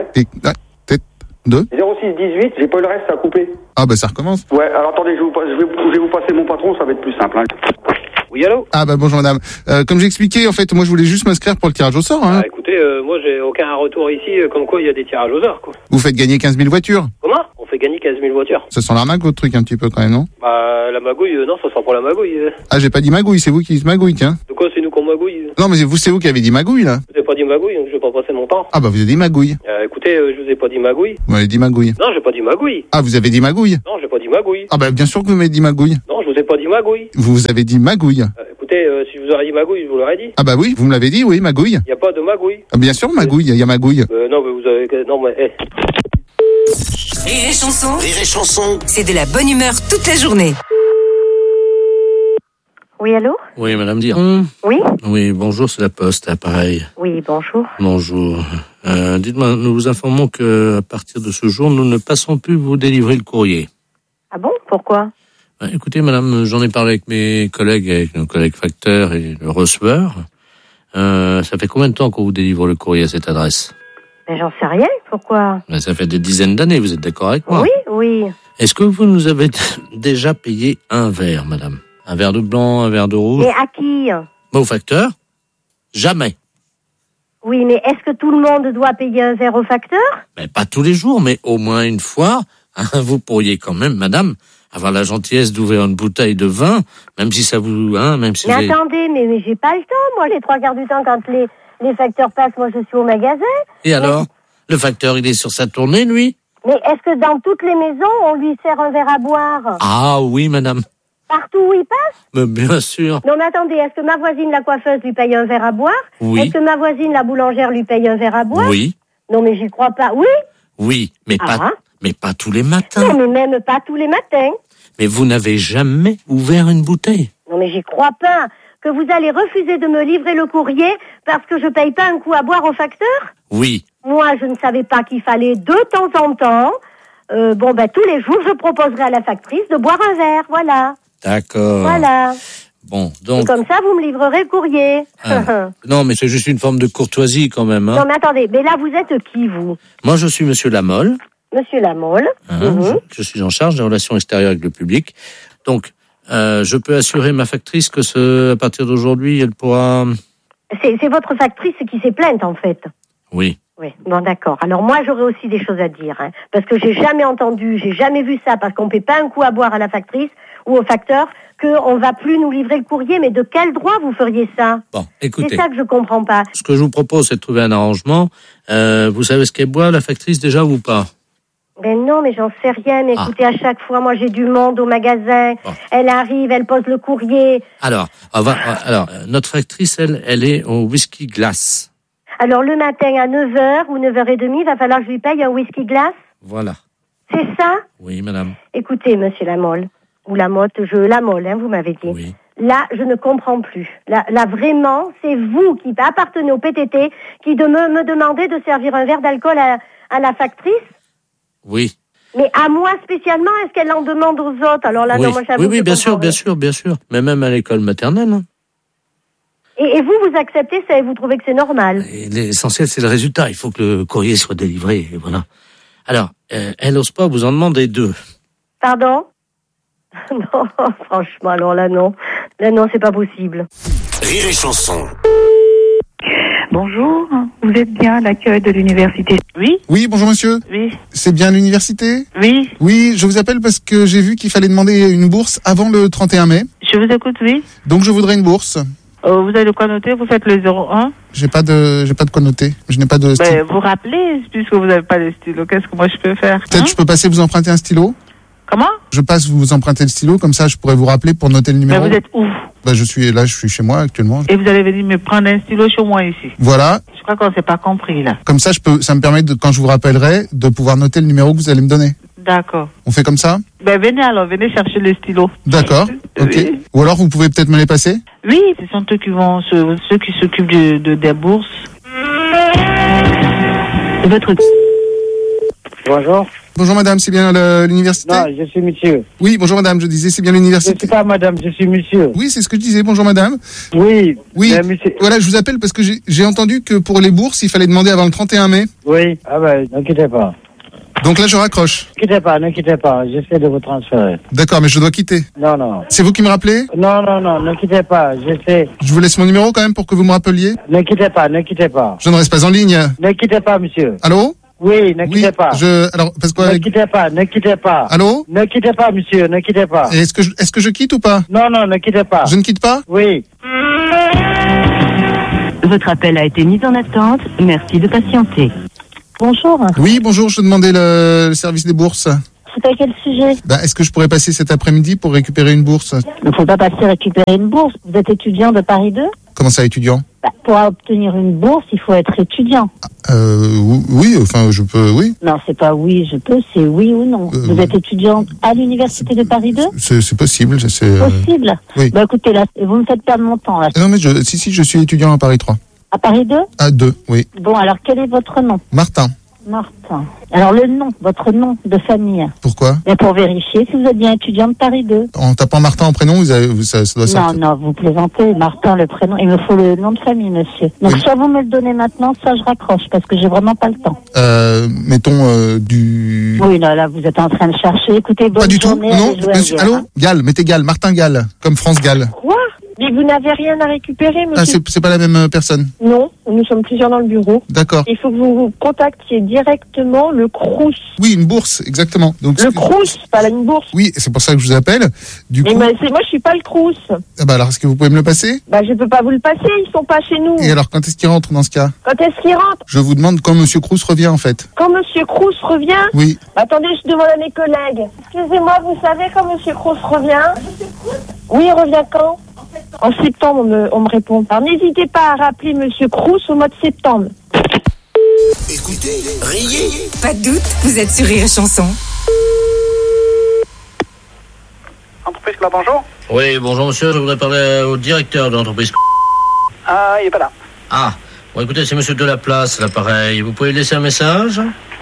2. 06 18, j'ai pas le reste, ça a coupé. Ah bah ça recommence. Ouais, alors attendez, je vais vous passer mon patron, ça va être plus simple. Hein. Oui, allô? Ah bah bonjour madame. Comme j'ai expliqué, en fait, moi je voulais juste m'inscrire pour le tirage au sort. Hein. Ah, écoutez, moi j'ai aucun retour ici, comme quoi il y a des tirages au sort, quoi. Vous faites gagner 15 000 voitures. Comment? On fait gagner 15 000 voitures. Ça sent l'arnaque votre truc un petit peu quand même, non? Bah, la magouille, non, ça sent pas la magouille. Ah, j'ai pas dit magouille, c'est vous qui dites magouille, tiens. De quoi c'est nous qu'on magouille? Non, mais c'est vous qui avez dit magouille, là. Je vous ai pas dit magouille, donc je vais pas passer mon temps. Ah bah vous avez dit magouille. Écoutez, je vous ai pas dit magouille. Vous m'avez dit magouille. Non, j'ai pas dit magouille. Ah, vous avez dit magouille. Non, j'ai pas dit magouille. Ah bah bien sûr que vous m'avez dit magouille. Non, je vous ai pas dit magouille. Vous avez dit magouille. Écoutez, si je vous aurais dit magouille, je vous l'aurais dit. Ah bah oui, vous me l'avez dit, oui, magouille. Y a pas de magouille. Ah, bien sûr, magouille, il y a magouille. Non, mais vous avez... Non, mais... Rire et chanson. Rire et chanson. C'est de la bonne humeur toute la journée. Oui, allô? Oui, madame Dire. Oui? Oui, bonjour, c'est la Poste, appareil. Oui, bonjour. Bonjour. Dites-moi, nous vous informons que à partir de ce jour, nous ne passons plus vous délivrer le courrier. Ah bon? Pourquoi? Écoutez, madame, j'en ai parlé avec mes collègues, avec nos collègues facteurs et le receveur. Ça fait combien de temps qu'on vous délivre le courrier à cette adresse? Mais j'en sais rien, pourquoi? Ça fait des dizaines d'années, vous êtes d'accord avec moi? Oui, oui. Est-ce que vous nous avez déjà payé un verre, madame? Un verre de blanc, un verre de rouge? Et à qui? Au facteur? Jamais. Oui, mais est-ce que tout le monde doit payer un verre au facteur? Mais pas tous les jours, mais au moins une fois. Vous pourriez quand même, madame, avoir la gentillesse d'ouvrir une bouteille de vin, même si ça vous... même si mais attendez, mais j'ai pas le temps, moi, les trois quarts du temps, quand les facteurs passent, moi, je suis au magasin. Et alors? Le facteur, il est sur sa tournée, lui? Mais est-ce que dans toutes les maisons, on lui sert un verre à boire? Ah oui, madame. Partout où il passe? Mais bien sûr. Non, mais attendez, est-ce que ma voisine, la coiffeuse, lui paye un verre à boire? Oui. Est-ce que ma voisine, la boulangère, lui paye un verre à boire? Oui. Non, mais j'y crois pas. Oui? Oui, mais pas tous les matins. Non, mais même pas tous les matins. Mais vous n'avez jamais ouvert une bouteille. Non, mais j'y crois pas. Que vous allez refuser de me livrer le courrier parce que je paye pas un coup à boire au facteur? Oui. Moi, je ne savais pas qu'il fallait de temps en temps, tous les jours, je proposerai à la factrice de boire un verre, voilà. D'accord. Voilà. Bon, donc... Et comme ça, vous me livrerez le courrier. Non, mais c'est juste une forme de courtoisie quand même. Hein. Non, mais attendez, mais là, vous êtes qui, vous? Moi, je suis Monsieur Lamolle. Monsieur Lamolle. Je suis en charge des relations extérieures avec le public. Donc, je peux assurer ma factrice que à partir d'aujourd'hui, elle pourra... C'est votre factrice qui s'est plainte, en fait. Oui. Oui, bon, d'accord. Alors moi, j'aurais aussi des choses à dire, hein, parce que j'ai jamais vu ça, parce qu'on ne paie pas un coup à boire à la factrice ou au facteur, qu'on va plus nous livrer le courrier. Mais de quel droit vous feriez ça? Bon, écoutez. C'est ça que je comprends pas. Ce que je vous propose, c'est de trouver un arrangement. Vous savez ce qu'elle boit, la factrice, déjà, ou pas? Ben non, mais j'en sais rien. Mais écoutez, à chaque fois, moi, j'ai du monde au magasin. Bon. Elle arrive, elle pose le courrier. Alors, notre factrice, elle est au whisky glace. Alors, le matin à 9h ou 9h30, il va falloir que je lui paye un whisky glace? Voilà. C'est ça? Oui, madame. Écoutez, monsieur Lamolle, ou Lamotte, Lamolle, vous m'avez dit. Oui. Là, je ne comprends plus. Là, vraiment, c'est vous qui appartenez au PTT qui me demandez de servir un verre d'alcool à la factrice? Oui. Mais à moi spécialement, est-ce qu'elle en demande aux autres? Alors là, oui. Non, moi, j'avoue. Oui, bien sûr. Mais même à l'école maternelle. Hein. Et vous acceptez ça et vous trouvez que c'est normal? Et l'essentiel, c'est le résultat. Il faut que le courrier soit délivré, et voilà. Alors, elle n'ose pas vous en demander 2. Pardon? Non, franchement, alors là, non. Là, non, c'est pas possible. Rire et chanson. Bonjour, vous êtes bien à l'accueil de l'université? Oui. Oui, bonjour monsieur. Oui. C'est bien l'université? Oui. Oui, je vous appelle parce que j'ai vu qu'il fallait demander une bourse avant le 31 mai. Je vous écoute, oui. Donc je voudrais une bourse. Vous avez de quoi noter? Vous faites le 01? J'ai pas de quoi noter. Je n'ai pas de stylo. Vous rappelez, puisque vous n'avez pas de stylo. Qu'est-ce que moi je peux faire? Peut-être je peux passer vous emprunter un stylo? Comment? Je passe vous emprunter le stylo, comme ça je pourrais vous rappeler pour noter le numéro. Mais vous êtes où? Je suis chez moi actuellement. Et vous allez venir me prendre un stylo chez moi ici? Voilà. Je crois qu'on s'est pas compris là. Comme ça ça me permet quand je vous rappellerai de pouvoir noter le numéro que vous allez me donner. D'accord. On fait comme ça? Venez chercher le stylo. D'accord. Ok. Oui. Ou alors vous pouvez peut-être me les passer? Oui, ce sont ceux qui s'occupent des bourses. Bonjour. Bonjour madame, c'est bien l'université? Non, je suis monsieur. Oui, bonjour madame, je disais c'est bien l'université. Je ne suis pas madame, je suis monsieur. Oui, c'est ce que je disais, bonjour madame. Oui. Monsieur. Voilà, je vous appelle parce que j'ai entendu que pour les bourses, il fallait demander avant le 31 mai. Oui, n'inquiétez pas. Donc là, je raccroche. Ne quittez pas, j'essaie de vous transférer. D'accord, mais je dois quitter. Non. C'est vous qui me rappelez? Non, ne quittez pas, j'essaie. Je vous laisse mon numéro quand même pour que vous me rappeliez. Ne quittez pas. Je ne reste pas en ligne. Ne quittez pas, monsieur. Allô? Oui, ne quittez pas. Alors, parce que... Ne quittez pas. Allô? Ne quittez pas, monsieur, ne quittez pas. Et est-ce que je quitte ou pas? Non, ne quittez pas. Je ne quitte pas? Oui. Votre appel a été mis en attente. Merci de patienter. Bonjour. Oui, bonjour, je demandais le service des bourses. C'est à quel sujet? Est-ce que je pourrais passer cet après-midi pour récupérer une bourse? Il ne faut pas passer récupérer une bourse. Vous êtes étudiant de Paris 2? Comment ça, étudiant? Pour obtenir une bourse, il faut être étudiant. Oui, enfin, je peux, oui. Non, c'est pas oui, je peux, c'est oui ou non. Vous êtes étudiant à l'université de Paris 2? C'est possible, c'est... Possible? Oui. Écoutez, là, vous me faites perdre mon temps, là. Non, mais si, je suis étudiant à Paris 3. À Paris 2? À 2, oui. Bon, alors, quel est votre nom? Martin. Alors, votre nom de famille. Pourquoi? Pour vérifier si vous êtes bien étudiant de Paris 2. En tapant Martin en prénom, ça doit sortir. Non, vous plaisantez. Martin, le prénom. Il me faut le nom de famille, monsieur. Donc, soit vous me le donnez maintenant, soit je raccroche, parce que j'ai vraiment pas le temps. Mettons du... Oui, là, vous êtes en train de chercher. Écoutez, bonne journée. Pas du tout, non. Allô? Gall, mettez Gall, Martin Gall, comme France Gall. Quoi? Mais vous n'avez rien à récupérer, monsieur. C'est pas la même personne? Non, nous sommes plusieurs dans le bureau. D'accord. Il faut que vous contactiez directement le Crous. Oui, une bourse, exactement. Donc, le Crous, pas une bourse. Oui, c'est pour ça que je vous appelle. Mais moi, je suis pas le Crous. Alors, est-ce que vous pouvez me le passer? Je peux pas vous le passer, ils sont pas chez nous. Et alors, quand est-ce qu'il rentre dans ce cas? Quand est-ce qu'il rentre? Je vous demande quand monsieur Crous revient, en fait. Quand monsieur Crous revient? Oui. Attendez, je demande à mes collègues. Excusez-moi, vous savez quand monsieur Crous revient? Oui, il revient quand? En septembre, on me répond. Alors n'hésitez pas à rappeler monsieur Crous au mois de septembre. Écoutez, riez. Pas de doute, vous êtes sur Rire et Chanson. Entreprise Club, bonjour. Oui, bonjour monsieur, je voudrais parler au directeur de l'entreprise. Ah, il est pas là. Ah, bon écoutez, c'est monsieur Delaplace, l'appareil. Vous pouvez laisser un message?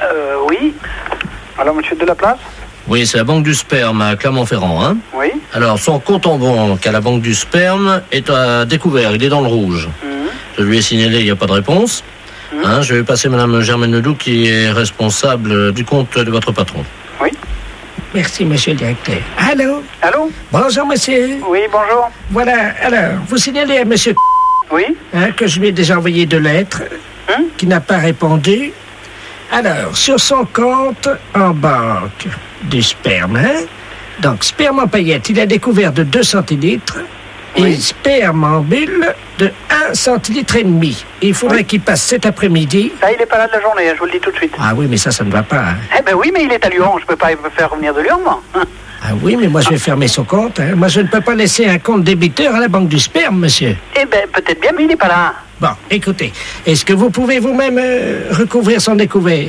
Oui. Alors, monsieur Delaplace? Oui, c'est la Banque du Sperme à Clermont-Ferrand, hein? Oui. Alors, son compte en banque à la Banque du Sperme est à découvert, il est dans le rouge. Je lui ai signalé, il n'y a pas de réponse. Je vais passer madame Germaine Ledoux qui est responsable du compte de votre patron. Oui. Merci, monsieur le directeur. Allô? Allô? Bonjour, monsieur. Oui, bonjour. Voilà, alors, vous signalez à monsieur oui. Que je lui ai déjà envoyé 2 lettres, qui n'a pas répondu. Alors, sur son compte en banque du sperme, donc sperme en paillettes, il a découvert de 2 centilitres et sperme en bulle de 1 centilitre et demi. Il faudrait qu'il passe cet après-midi. Là, il n'est pas là de la journée, je vous le dis tout de suite. Ah oui, mais ça ne va pas. Hein. Eh ben oui, mais il est à Lyon, je peux pas me faire revenir de Lyon, moi. Ah oui, mais moi je vais fermer son compte. Hein. Moi je ne peux pas laisser un compte débiteur à la banque du sperme, monsieur. Eh ben peut-être bien, mais il n'est pas là. Bon, écoutez, est-ce que vous pouvez vous-même recouvrir son découvert?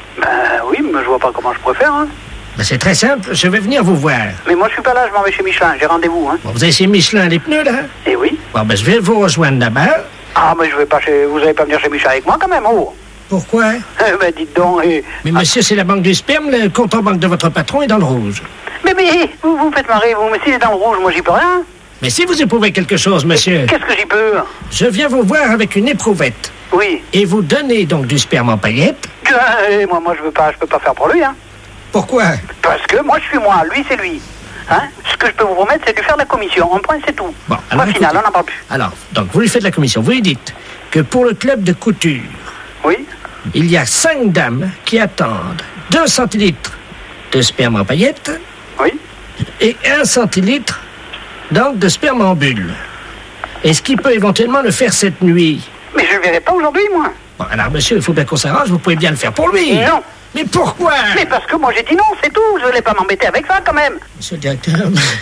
Oui, mais je vois pas comment je pourrais faire, hein. C'est très simple, je vais venir vous voir. Mais moi je suis pas là, je m'en vais chez Michelin, j'ai rendez-vous, hein. Bon, vous avez chez Michelin les pneus, là? Eh oui. Bon, je vais vous rejoindre là-bas. Ah, mais je vais pas vous allez pas venir chez Michelin avec moi quand même, oh. Pourquoi? Dites donc. Mais monsieur, c'est la banque du sperme, le compte en banque de votre patron est dans le rouge. Mais vous me faites marrer, vous. Mais s'il est dans le rouge, moi j'y peux rien. Mais si vous éprouvez quelque chose, monsieur... Qu'est-ce que j'y peux? Je viens vous voir avec une éprouvette. Oui. Et vous donnez donc du sperme en paillettes. Moi je peux pas faire pour lui, hein. Pourquoi? Parce que moi je suis moi, lui c'est lui. Hein? Ce que je peux vous promettre, c'est de lui faire la commission. On prend, c'est tout. Bon, alors, final, on n'en parle plus. Alors, donc vous lui faites la commission. Vous lui dites que pour le club de couture... Oui. Il y a 5 dames qui attendent 2 centilitres de sperme en paillettes. Oui. Et 1 centilitre, donc, de sperme en bulle. Est-ce qu'il peut éventuellement le faire cette nuit? Mais je ne le verrai pas aujourd'hui, moi. Bon, alors, monsieur, il faut bien qu'on s'arrange. Vous pouvez bien le faire pour lui. Non. Mais pourquoi? Mais parce que moi, j'ai dit non, c'est tout. Je ne voulais pas m'embêter avec ça, quand même. Monsieur le directeur,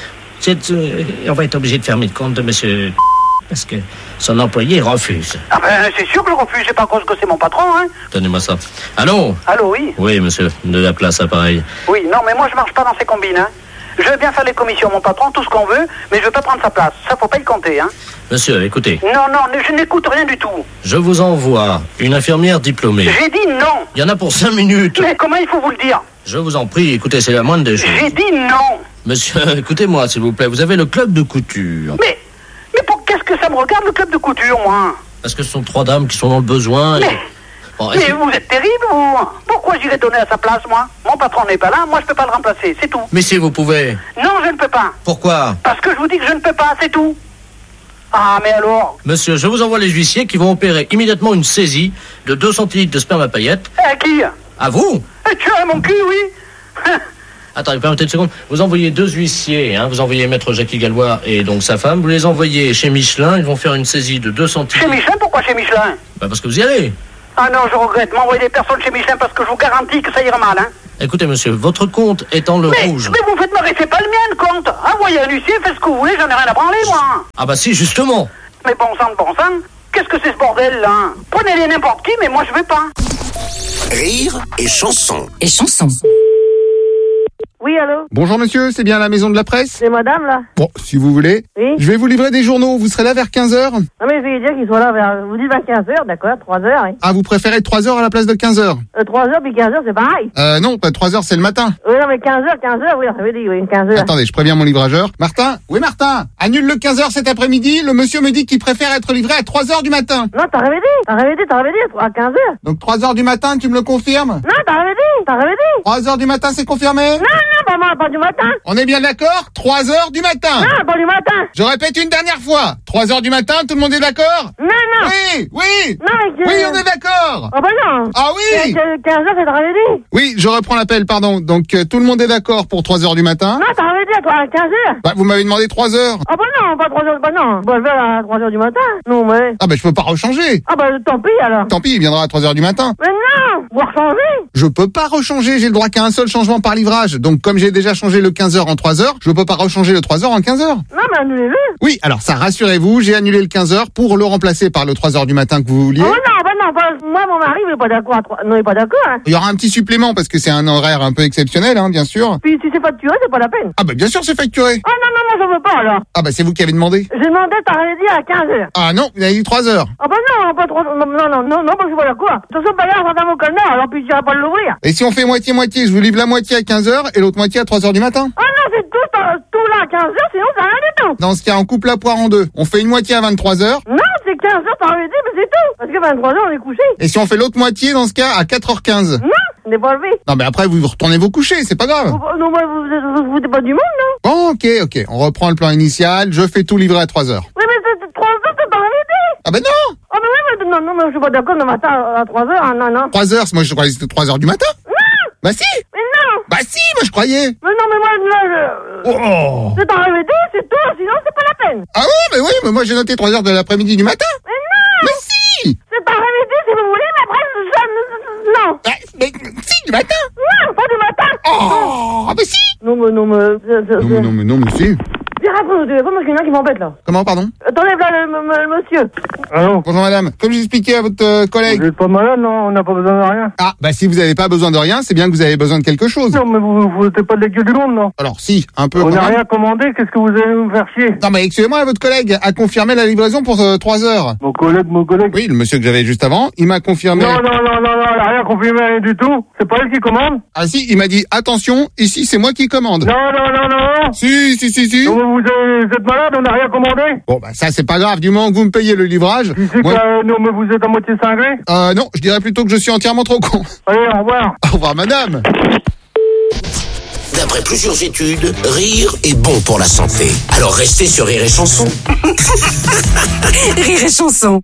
on va être obligé de fermer le compte de monsieur... Parce que son employé refuse. Ah ben, c'est sûr que je refuse. C'est pas cause que c'est mon patron, hein. Donnez-moi ça. Allô? Allô, oui. Oui, monsieur. De la place, appareil. Oui, non, mais moi, je marche pas dans ces combines, hein. Je veux bien faire les commissions, mon patron, tout ce qu'on veut, mais je veux pas prendre sa place. Ça, faut pas y compter, hein. Monsieur, écoutez. Non, je n'écoute rien du tout. Je vous envoie une infirmière diplômée. J'ai dit non. Il y en a pour 5 minutes. Mais comment il faut vous le dire? Je vous en prie, écoutez, c'est la moindre des choses. J'ai dit non. Monsieur, écoutez-moi, s'il vous plaît. Vous avez le club de couture. Mais qu'est-ce que ça me regarde, le club de couture, moi? Parce que ce sont 3 dames qui sont dans le besoin. Mais... Mais vous êtes terrible, vous. Pourquoi j'irais donner à sa place, moi? Mon patron n'est pas là, moi je peux pas le remplacer, c'est tout. Mais si vous pouvez. Non, je ne peux pas. Pourquoi? Parce que je vous dis que je ne peux pas, c'est tout. Ah, mais alors? Monsieur, je vous envoie les huissiers qui vont opérer immédiatement une saisie de 2 centilitres de sperme à paillettes. À qui? À vous? Tu as mon cul, oui. Attendez, permettez une seconde. Vous envoyez 2 huissiers, hein. Vous envoyez maître Jackie Gallois et donc sa femme. Vous les envoyez chez Michelin. Ils vont faire une saisie de 2 centilitres. Chez Michelin? Pourquoi chez Michelin? Bah parce que vous y allez. Ah non, je regrette. M'envoyer des personnes chez Michelin parce que je vous garantis que ça ira mal, hein. Écoutez, monsieur, votre compte est en le rouge. Mais vous me faites marrer, c'est pas le mien, le compte. Envoyez un huissier, faites ce que vous voulez, j'en ai rien à branler, moi. Ah bah si, justement. Mais bon sang, qu'est-ce que c'est ce bordel, là? Prenez-les n'importe qui, mais moi je vais pas. Rire et chanson. Et chanson. Oui, allô? Bonjour monsieur, c'est bien la maison de la presse? C'est madame, là? Bon, si vous voulez. Oui? Je vais vous livrer des journaux, vous serez là vers 15h? Non, mais veuillez dire qu'il soit là vers... Vous dites vers 15h, d'accord, 3h, oui. Ah, vous préférez 3h à la place de 15h? 3h puis 15h, c'est pareil. Non, pas 3h, c'est le matin. Oui, non, mais 15h, oui, ça veut dire, oui, 15h. Attendez, je préviens mon livrageur. Martin? Oui, Martin? Annule le 15h cet après-midi, le monsieur me dit qu'il préfère être livré à 3h du matin. Non, t'as rêvé dit, à 15h. Donc 3h du matin, tu me le confirmes? Non, t'as rêvé dit. 3h du matin, c'est confirmé? Non, pas du matin. On est bien d'accord? 3h du matin. Non, pas du matin. Je répète une dernière fois. 3h du matin, tout le monde est d'accord? Non. Oui. Non, mais Oui, on est d'accord. Ah bah non. Ah oui. 15h, c'est t'as rêvé dit. Oui, je reprends l'appel, pardon. Donc tout le monde est d'accord pour 3h du matin? Non, t'as rêvé dit à 15h. Bah, vous m'avez demandé 3h. Ah bah non, pas 3h, bah non. Bah, je vais à 3h du matin. Non, mais... Ah bah je peux pas rechanger. Ah bah tant pis alors. Tant pis, il viendra à 3h du matin. Mais non, vous rechanger. Je peux pas rechanger, j'ai le droit qu'à un seul changement par livrage. Donc comme j'ai déjà changé le 15h en 3h, je peux pas rechanger le 3h en 15h. Non, mais annulez-le. Oui, alors ça, rassurez-vous, j'ai annulé le 15h pour le remplacer par le 3h du matin que vous vouliez. Oh non, moi mon mari il est pas d'accord non, il est pas d'accord, hein. Il y aura un petit supplément parce que c'est un horaire un peu exceptionnel, hein, bien sûr. Puis si c'est facturé, c'est pas la peine. Ah bah bien sûr c'est facturé. Ah non, moi je veux pas alors. Ah bah c'est vous qui avez demandé. J'ai demandé, t'avais dit à 15h. Ah non, vous avez dit 3h. Ah bah non, pas 3h. Non, parce que je suis pas d'accord. De toute façon, pas là, on va dans mon canard, alors puis j'irai pas l'ouvrir. Et si on fait moitié-moitié, je vous livre la moitié à 15h et l'autre moitié à 3h du matin? Ah non, c'est tout là à 15h, sinon c'est rien du tout. Dans ce cas, on coupe la poire en deux. On fait une moitié à 23h. Non, c'est 15h, t'avais dit, mais c'est tout. Parce que 23h, on est couché. Et si on fait l'autre moitié, dans ce cas, à 4h15? Non, on n'est pas levé. Non, mais après, vous retournez vous coucher, c'est pas grave. Non, mais vous êtes pas du monde, non? Bon, ok. On reprend le plan initial. Je fais tout livrer à 3h. Oui, mais c'est 3h, c'est pas l'idée. Ah ben non. Ah ben oui, mais non, je suis pas d'accord le matin à 3h, hein, non. 3h, moi je croyais que c'était 3h du matin. Non. Bah si. Mais non. Bah si, moi je croyais. Mais non, mais moi, c'est en réveillé, c'est tout, sinon c'est pas la peine. Ah mais moi j'ai noté 3h de l'après-midi du matin. Mais non. Mais si. C'est en réveillé si vous voulez, mais après, non. Mais si, du matin. Non, pas du matin. Oh, ah bah si. Non, mais si. Viens, réponds au téléphone, parce qu'il y en a qui m'embêtent, là. Comment, pardon? Attendez, là, le monsieur. Allô? Bonjour, madame. Comme j'expliquais à votre collègue. Vous n'êtes pas malade, non? On n'a pas besoin de rien. Ah, bah si vous n'avez pas besoin de rien, c'est bien que vous avez besoin de quelque chose. Non, mais vous n'êtes pas de l'équipe du monde, non? Alors, si, un peu. On n'a rien commandé, qu'est-ce que vous allez nous faire chier? Non, mais excusez-moi, votre collègue a confirmé la livraison pour 3h. Mon collègue? Oui, le monsieur que j'avais juste avant, il m'a confirmé. Non, il n'a rien confirmé, rien du tout. C'est pas elle qui commande? Ah si, il m'a dit, attention, ici c'est moi qui commande. Non. Si. Donc, vous êtes malade, on n'a rien commandé? Bon, bah ça c'est pas grave, du moment que vous me payez le livrage. Non, mais vous êtes à moitié cinglé? Non, je dirais plutôt que je suis entièrement trop con. Allez, au revoir. Au revoir, madame. D'après plusieurs études, rire est bon pour la santé. Alors restez sur Rire et Chanson. Rire et Chanson.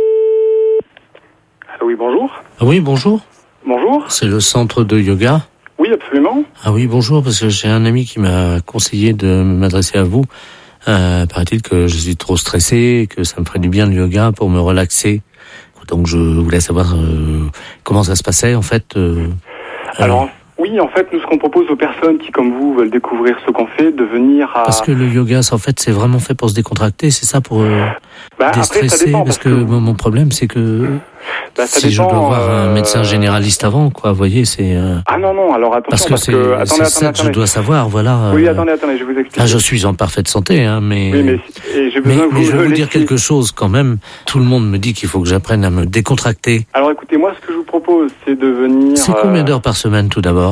Oui, bonjour. Oui, bonjour. Bonjour. C'est le centre de yoga? Oui, absolument. Ah oui, bonjour, parce que j'ai un ami qui m'a conseillé de m'adresser à vous. Paraît-il que je suis trop stressé, que ça me ferait du bien le yoga pour me relaxer. Donc je voulais savoir comment ça se passait en fait. Alors, oui, en fait, nous, ce qu'on propose aux personnes qui, comme vous, veulent découvrir ce qu'on fait, de venir à... Parce que le yoga, en fait, c'est vraiment fait pour se décontracter, c'est ça, pour déstresser. Après, ça dépend, parce que mon problème, c'est que si je dois voir un médecin généraliste avant, quoi, vous voyez, c'est... Ah non, alors attention, parce que c'est ça que je dois savoir, voilà. Oui, attendez, je vais vous expliquer. Là, je suis en parfaite santé, hein, mais... Oui, mais j'ai besoin que vous je vais vous dire quelque chose, quand même. Tout le monde me dit qu'il faut que j'apprenne à me décontracter. Alors, écoutez, moi, ce que je vous propose, c'est de venir... C'est combien d'heures par semaine, tout d'abord?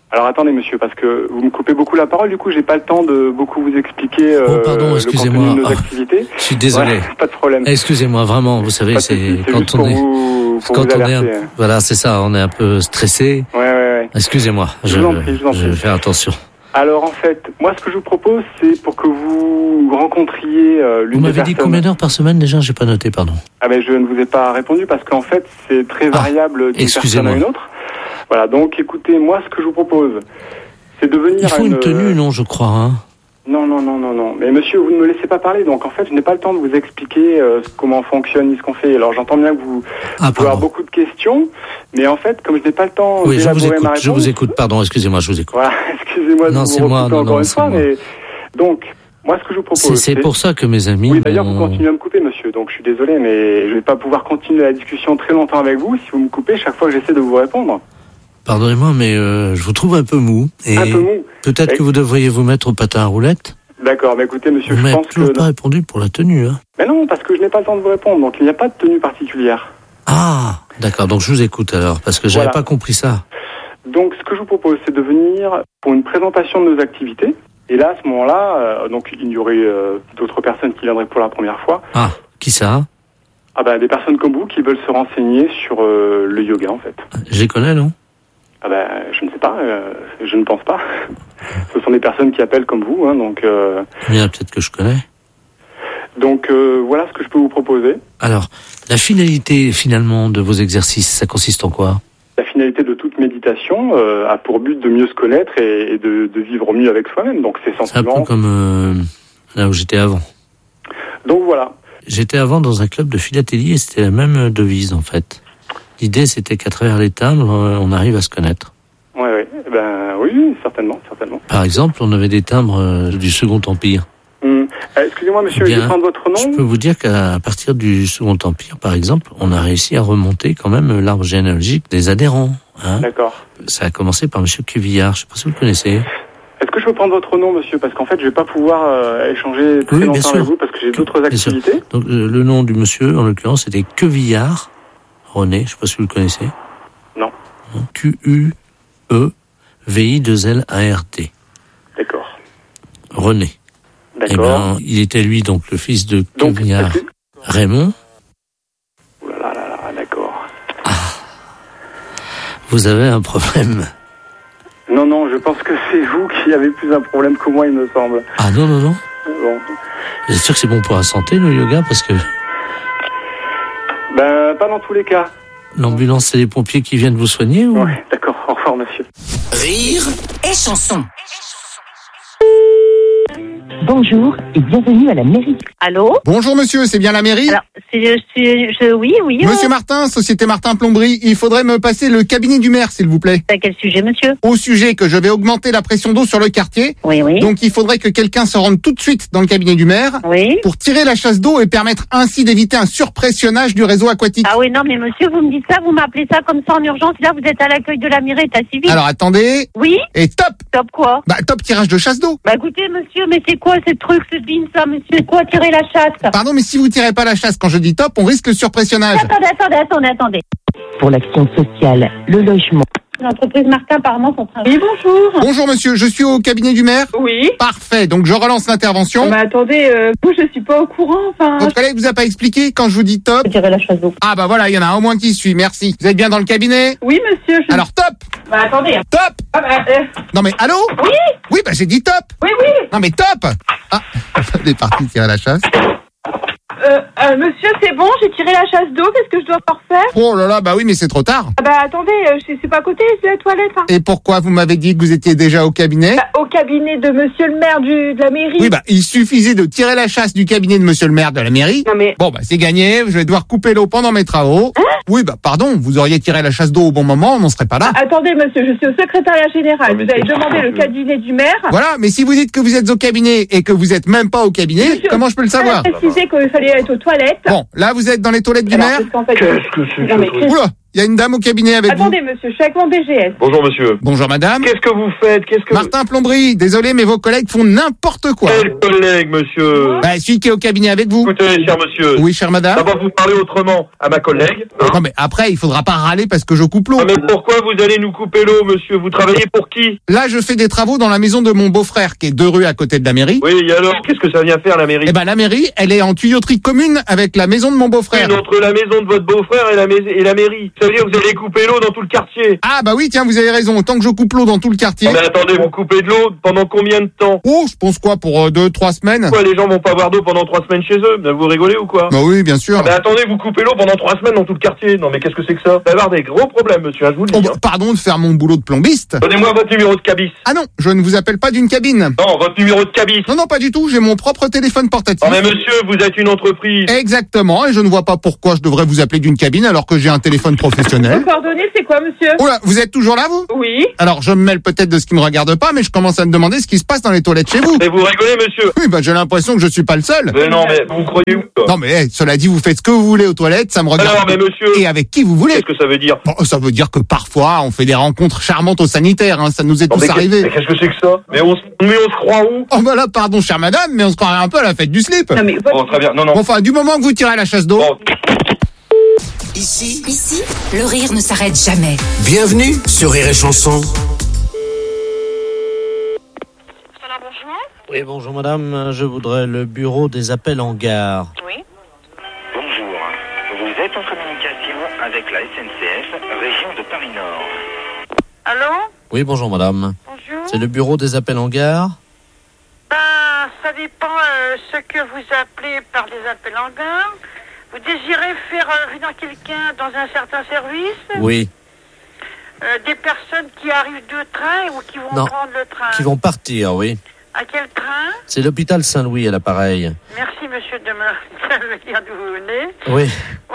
Alors attendez monsieur, parce que vous me coupez beaucoup la parole, du coup j'ai pas le temps de beaucoup vous expliquer pardon, le excusez-moi. contenu de nos activités. Je suis désolé. Ouais, pas de problème. Excusez-moi, vraiment, vous savez, c'est quand on est... Quand on est... Voilà, c'est ça, on est un peu stressé. Ouais. Excusez-moi, je vais faire attention. Alors en fait, moi ce que je vous propose, c'est pour que vous rencontriez l'une Vous des m'avez dit personnes... combien d'heures par semaine déjà? J'ai pas noté, pardon. Ah ben je ne vous ai pas répondu parce qu'en fait c'est très variable d'une personne à une autre. Voilà, donc écoutez, moi ce que je vous propose, c'est de venir... Il faut une tenue, non, je crois, hein. Non. Mais monsieur, vous ne me laissez pas parler, donc en fait, je n'ai pas le temps de vous expliquer comment fonctionne ni ce qu'on fait. Alors j'entends bien que vous pouvez avoir beaucoup de questions, mais en fait, comme je n'ai pas le temps d'élaborer ma réponse... Je vous écoute, pardon, excusez-moi, je vous écoute. Voilà, excusez-moi de vous recouper encore une fois, mais... Donc, moi, ce que je vous propose... C'est pour ça que mes amis... Oui, d'ailleurs, vous continuez à me couper, monsieur, donc je suis désolé, mais je ne vais pas pouvoir continuer la discussion très longtemps avec vous si vous me coupez chaque fois que j'essaie de vous répondre. Pardonnez-moi, mais je vous trouve un peu mou. Et un peu mou. Peut-être que vous devriez vous mettre au patin à roulettes. D'accord, mais écoutez, monsieur, vous je pense que... Vous n'avez toujours pas répondu pour la tenue, hein. Mais non, parce que je n'ai pas le temps de vous répondre, donc il n'y a pas de tenue particulière. Ah, d'accord, donc je vous écoute alors, parce que j'avais pas compris ça. Donc, ce que je vous propose, c'est de venir pour une présentation de nos activités. Et là, à ce moment-là, donc il y aurait d'autres personnes qui viendraient pour la première fois. Ah, qui ça? Ah ben, des personnes comme vous qui veulent se renseigner sur le yoga, en fait. Je les connais, non? Ah ben, je ne sais pas, je ne pense pas. Ce sont des personnes qui appellent comme vous, hein, donc... Bien, peut-être que je connais. Donc, voilà ce que je peux vous proposer. Alors, la finalité, finalement, de vos exercices, ça consiste en quoi? La finalité de toute méditation a pour but de mieux se connaître et de vivre mieux avec soi-même. Donc, c'est sentiment... C'est un peu comme là où j'étais avant. Donc, voilà. J'étais avant dans un club de philatélie et c'était la même devise, en fait. L'idée, c'était qu'à travers les timbres, on arrive à se connaître. Ouais. Ben, oui, certainement. Par exemple, on avait des timbres du Second Empire. Excusez-moi, monsieur, je vais prendre votre nom. Je peux vous dire qu'à partir du Second Empire, par exemple, on a réussi à remonter quand même l'arbre généalogique des adhérents. Hein. D'accord. Ça a commencé par monsieur Cuvillard, je ne sais pas si vous le connaissez. Est-ce que je peux prendre votre nom, monsieur? Parce qu'en fait, je ne vais pas pouvoir échanger très longtemps avec vous parce que j'ai d'autres activités. Donc, le nom du monsieur, en l'occurrence, c'était Cuvillard. René, je ne sais pas si vous le connaissez. Non. Q-U-E-V-I-2-L-A-R-D. D'accord. René. D'accord. Eh ben, il était lui donc le fils de Cuvillard Raymond. Ouh là là, d'accord. Ah. Vous avez un problème. Non, je pense que c'est vous qui avez plus un problème que moi, il me semble. Ah non. Bon. Vous êtes sûr que c'est bon pour la santé, le yoga? Parce que... Ben, pas dans tous les cas. L'ambulance, c'est les pompiers qui viennent vous soigner ou... Ouais, d'accord. Au revoir, monsieur. Rire et chanson. Bonjour et bienvenue à la mairie. Allô? Bonjour monsieur, c'est bien la mairie? Alors, oui. Monsieur Martin, Société Martin Plomberie, il faudrait me passer le cabinet du maire, s'il vous plaît. À quel sujet, monsieur? Au sujet que je vais augmenter la pression d'eau sur le quartier. Oui. Donc il faudrait que quelqu'un se rende tout de suite dans le cabinet du maire. Oui. Pour tirer la chasse d'eau et permettre ainsi d'éviter un surpressionnage du réseau aquatique. Ah oui, non, mais monsieur, vous me dites ça, vous m'appelez ça comme ça en urgence. Là, vous êtes à l'accueil de la mairie, état civil. Alors attendez. Oui. Et top. Top quoi? Bah top tirage de chasse d'eau. Bah écoutez, monsieur, mais c'est quoi ce truc, ce bin, ça, monsieur? Quoi tirer la chasse? Pardon, mais si vous tirez pas la chasse quand je dis top, on risque le surpressionnage. Attendez. Pour l'action sociale, le logement. L'entreprise Martin, apparemment, sont très... Oui, bonjour. Bonjour, monsieur. Je suis au cabinet du maire. Oui. Parfait. Donc, je relance l'intervention. Mais attendez, moi, je suis pas au courant, enfin... Votre collègue vous a pas expliqué quand je vous dis top? Tirer la chasse d'eau. Ah, bah voilà, il y en a un au moins qui suit. Merci. Vous êtes bien dans le cabinet? Oui, monsieur. Alors, top. Bah, attendez. Top. Non, mais allô? Oui. Oui, bah, j'ai dit top. Oui. Non, mais top. Ah, elle est partie tirer la chasse. Monsieur, c'est bon, j'ai tiré la chasse d'eau, qu'est-ce que je dois encore faire? Oh là là, bah oui, mais c'est trop tard. Ah bah attendez, c'est pas à côté, c'est la toilette. Hein. Et pourquoi vous m'avez dit que vous étiez déjà au cabinet? Au cabinet de monsieur le maire de la mairie. Oui, bah il suffisait de tirer la chasse du cabinet de monsieur le maire de la mairie. Non mais... Bon, bah c'est gagné, je vais devoir couper l'eau pendant mes travaux. Hein? Oui, bah pardon, vous auriez tiré la chasse d'eau au bon moment, on n'en serait pas là. Attendez monsieur, je suis au secrétariat général, vous avez demandé le cabinet du maire. Voilà, mais si vous dites que vous êtes au cabinet et que vous êtes même pas au cabinet, monsieur, comment je peux le savoir? J'ai précisé qu'il fallait être aux toilettes. Bon, là vous êtes dans les toilettes du maire. Qu'est-ce que c'est? Oula, Il y a une dame au cabinet avec Attendez, monsieur, je suis avec mon DGS. Bonjour monsieur. Bonjour madame. Qu'est-ce que vous faites? Martin Plomberie, désolé mais vos collègues font n'importe quoi. Quel collègue monsieur? Celui qui est au cabinet avec vous. Écoutez, cher monsieur. Oui, chère madame. D'abord vous parlez autrement à ma collègue. Non mais après, il faudra pas râler parce que je coupe l'eau. Ah, mais pourquoi vous allez nous couper l'eau, monsieur? Vous travaillez pour qui? Là, je fais des travaux dans la maison de mon beau-frère qui est 2 rues à côté de la mairie. Oui, et alors, qu'est-ce que ça vient faire la mairie? Eh ben la mairie, elle est en tuyauterie commune avec la maison de mon beau-frère. Entre la maison de votre beau-frère et la mairie. Ça veut dire que vous allez couper l'eau dans tout le quartier. Ah bah oui, tiens, vous avez raison. Autant que je coupe l'eau dans tout le quartier. Mais attendez, vous coupez de l'eau pendant combien de temps? Oh, je pense quoi, pour 2-3 semaines. Quoi, les gens vont pas avoir d'eau pendant 3 semaines chez eux? Vous rigolez ou quoi? Bah oui, bien sûr. Mais attendez, vous coupez l'eau pendant 3 semaines dans tout le quartier. Non mais qu'est-ce que c'est que ça? Vous allez avoir des gros problèmes, monsieur, je vous le dis. Pardon de faire mon boulot de plombiste. Donnez-moi votre numéro de cabis. Ah non, je ne vous appelle pas d'une cabine. Non, votre numéro de cabis. Non, pas du tout, j'ai mon propre téléphone portatif. Non mais monsieur, vous êtes une entreprise. Exactement, et je ne vois pas pourquoi je devrais vous appeler d'une cabine alors que j'ai un téléphone professionnel. Vos coordonnées, c'est quoi, monsieur? Oh là, vous êtes toujours là, vous? Oui. Alors, je me mêle peut-être de ce qui me regarde pas, mais je commence à me demander ce qui se passe dans les toilettes chez vous. Mais vous rigolez, monsieur? Oui, j'ai l'impression que je suis pas le seul. Mais non, mais vous croyez où, quoi? Non, mais cela dit, vous faites ce que vous voulez aux toilettes, ça me regarde. Alors, mais monsieur. Et avec qui vous voulez. Qu'est-ce que ça veut dire? Bon, ça veut dire que parfois, on fait des rencontres charmantes au sanitaire, hein, ça nous est tous arrivé. Mais qu'est-ce que c'est que ça? Mais on se croit où? Oh, bah là, pardon, chère madame, mais on se croirait un peu à la fête du slip. Non, mais bon, très bien, non. Bon, enfin, du moment que vous tirez à la chasse d'eau. Bon. Ici, le rire ne s'arrête jamais. Bienvenue sur Rire et Chanson. Oui, bonjour madame, je voudrais le bureau des appels en gare. Oui. Bonjour, vous êtes en communication avec la SNCF, région de Paris-Nord. Allô? Oui, bonjour madame. Bonjour. C'est le bureau des appels en gare? Ça dépend ce que vous appelez par des appels en gare. Vous désirez faire venir quelqu'un dans un certain service? Oui. Des personnes qui arrivent de train ou qui vont prendre le train? Qui vont partir, oui. À quel train? C'est l'hôpital Saint-Louis à l'appareil. Merci monsieur de me dire d'où vous venez. Oui.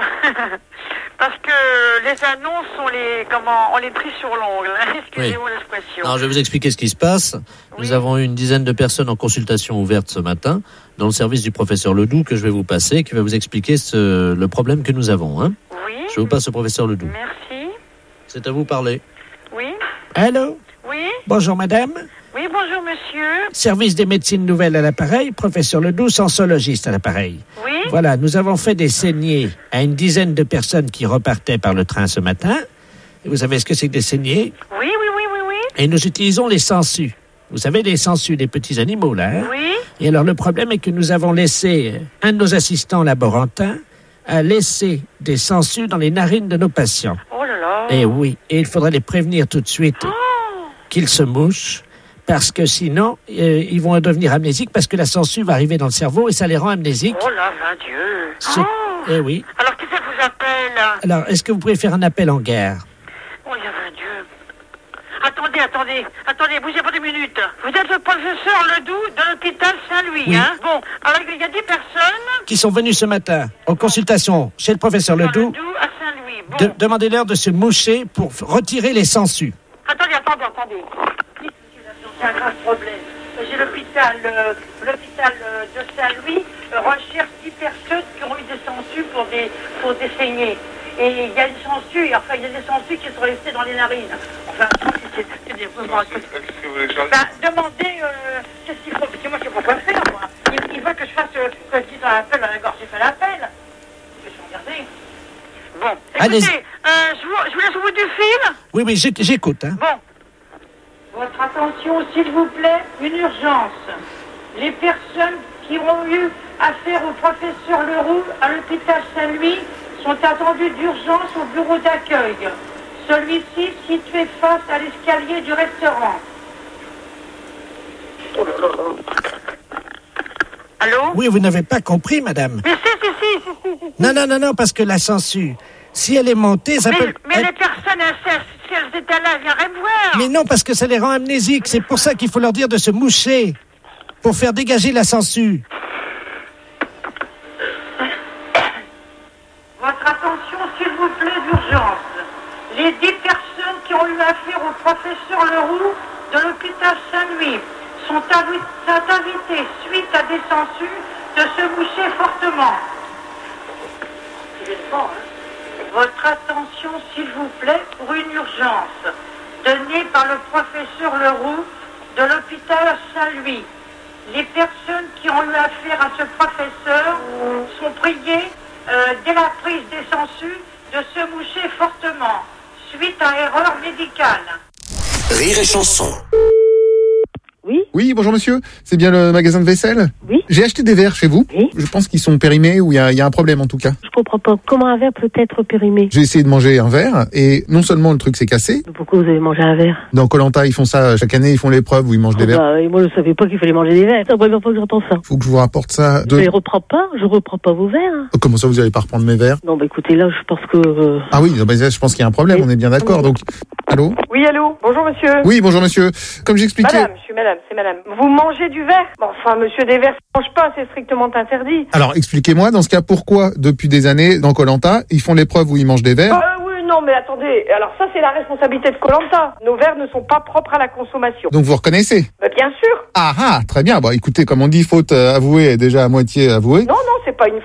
Parce que les annonces, on les pris sur l'ongle. Excusez-moi l'expression. Alors, je vais vous expliquer ce qui se passe. Oui. Nous avons eu une dizaine de personnes en consultation ouverte ce matin dans le service du professeur Ledoux que je vais vous passer, qui va vous expliquer le problème que nous avons. Hein. Oui. Je vous passe au professeur Ledoux. Merci. C'est à vous parler. Oui. Allô? Oui. Bonjour madame. Oui, bonjour monsieur. Service des médecines nouvelles à l'appareil, professeur Ledoux, sensologiste à l'appareil. Oui. Voilà, nous avons fait des saignées à une dizaine de personnes qui repartaient par le train ce matin. Et vous savez ce que c'est que des saignées? Oui. Et nous utilisons les sangsues. Vous savez, les sangsues, les petits animaux, là. Hein? Oui. Et alors, le problème est que nous avons laissé un de nos assistants laborantins a laissé des sangsues dans les narines de nos patients. Oh là là. Et oui, et il faudrait les prévenir tout de suite qu'ils se mouchent. Parce que sinon, ils vont devenir amnésiques parce que la sangsue va arriver dans le cerveau et ça les rend amnésiques. Oh là, mon Dieu. Eh oui. Alors, qui ça vous appelle? Alors, est-ce que vous pouvez faire un appel en gare? Oh, il y a mon Dieu. Attendez, bougez pas 2 minutes. Vous êtes le professeur Ledoux de l'hôpital Saint-Louis, oui. Hein? Bon, alors il y a 10 personnes qui sont venues ce matin en consultation chez le professeur Ledoux. À Saint-Louis. Bon. Demandez-leur de se moucher pour retirer les sangsues. Attendez. C'est un grave problème. J'ai l'hôpital de Saint-Louis recherche 10 personnes qui ont eu des sangsues pour des saignées. Et il y a des sangsues, il y a des sangsues qui sont restées dans les narines. Enfin, c'est des moments. Qu'est-ce que vous voulez que je fasse? Demandez qu'est-ce qu'il faut, parce que moi je sais pas quoi faire, moi. Il veut que je fasse, que je dise un appel à la gorge, j'ai fait l'appel. Je vais regarder. Bon, écoutez, je vous laisse au bout du fil. Oui, j'écoute. Hein. Bon. Votre attention, s'il vous plaît, une urgence. Les personnes qui ont eu affaire au professeur Leroux à l'hôpital Saint-Louis sont attendues d'urgence au bureau d'accueil. Celui-ci situé face à l'escalier du restaurant. Allô? Oui, vous n'avez pas compris, madame. Mais si. Non, parce que la sangsue, si elle est montée, ça peut... Mais les personnes, si elles étaient là, elles viendraient me voir. Mais non, parce que ça les rend amnésiques. C'est pour ça qu'il faut leur dire de se moucher, pour faire dégager la sangsue. Votre attention, s'il vous plaît, d'urgence. Les 10 personnes qui ont eu affaire au professeur Leroux de l'hôpital Saint-Louis sont invitées, suite à des sangsues, de se moucher fortement. Votre attention, s'il vous plaît, pour une urgence donnée par le professeur Leroux de l'hôpital Saint-Louis. Les personnes qui ont eu affaire à ce professeur sont priées, dès la prise des sangsues, de se moucher fortement, suite à erreur médicale. Rire et chanson. Oui, bonjour monsieur. C'est bien le magasin de vaisselle? Oui. J'ai acheté des verres chez vous. Oui. Je pense qu'ils sont périmés ou il y a un problème en tout cas. Je comprends pas. Comment un verre peut être périmé? J'ai essayé de manger un verre et non seulement le truc s'est cassé. Pourquoi vous avez mangé un verre? Dans Koh-Lanta, ils font ça chaque année, ils font l'épreuve où ils mangent des verres. Et moi, je savais pas qu'il fallait manger des verres. C'est la première fois que j'entends ça. Faut que je vous rapporte ça. Je les reprends pas. Je reprends pas vos verres. Comment ça, vous allez pas reprendre mes verres? Non, écoutez, là, je pense que... Ah oui, je pense qu'il y a un problème, on est bien d'accord. Donc, allô? Oui, allô. Bonjour, monsieur. Oui, bonjour monsieur. Comme j'expliquais... Madame, je suis madame, c'est madame. Vous mangez du verre? Bon, enfin, monsieur, des verres, ça ne mange pas, c'est strictement interdit. Alors, expliquez-moi, dans ce cas, pourquoi, depuis des années, dans Koh-Lanta, ils font l'épreuve où ils mangent des verres? Oui, non, mais attendez. Alors ça, c'est la responsabilité de Koh-Lanta. Nos verres ne sont pas propres à la consommation. Donc, vous reconnaissez? Bien sûr. Ah, très bien. Bon, écoutez, comme on dit, faute avouée est déjà à moitié avouée. Non, c'est pas une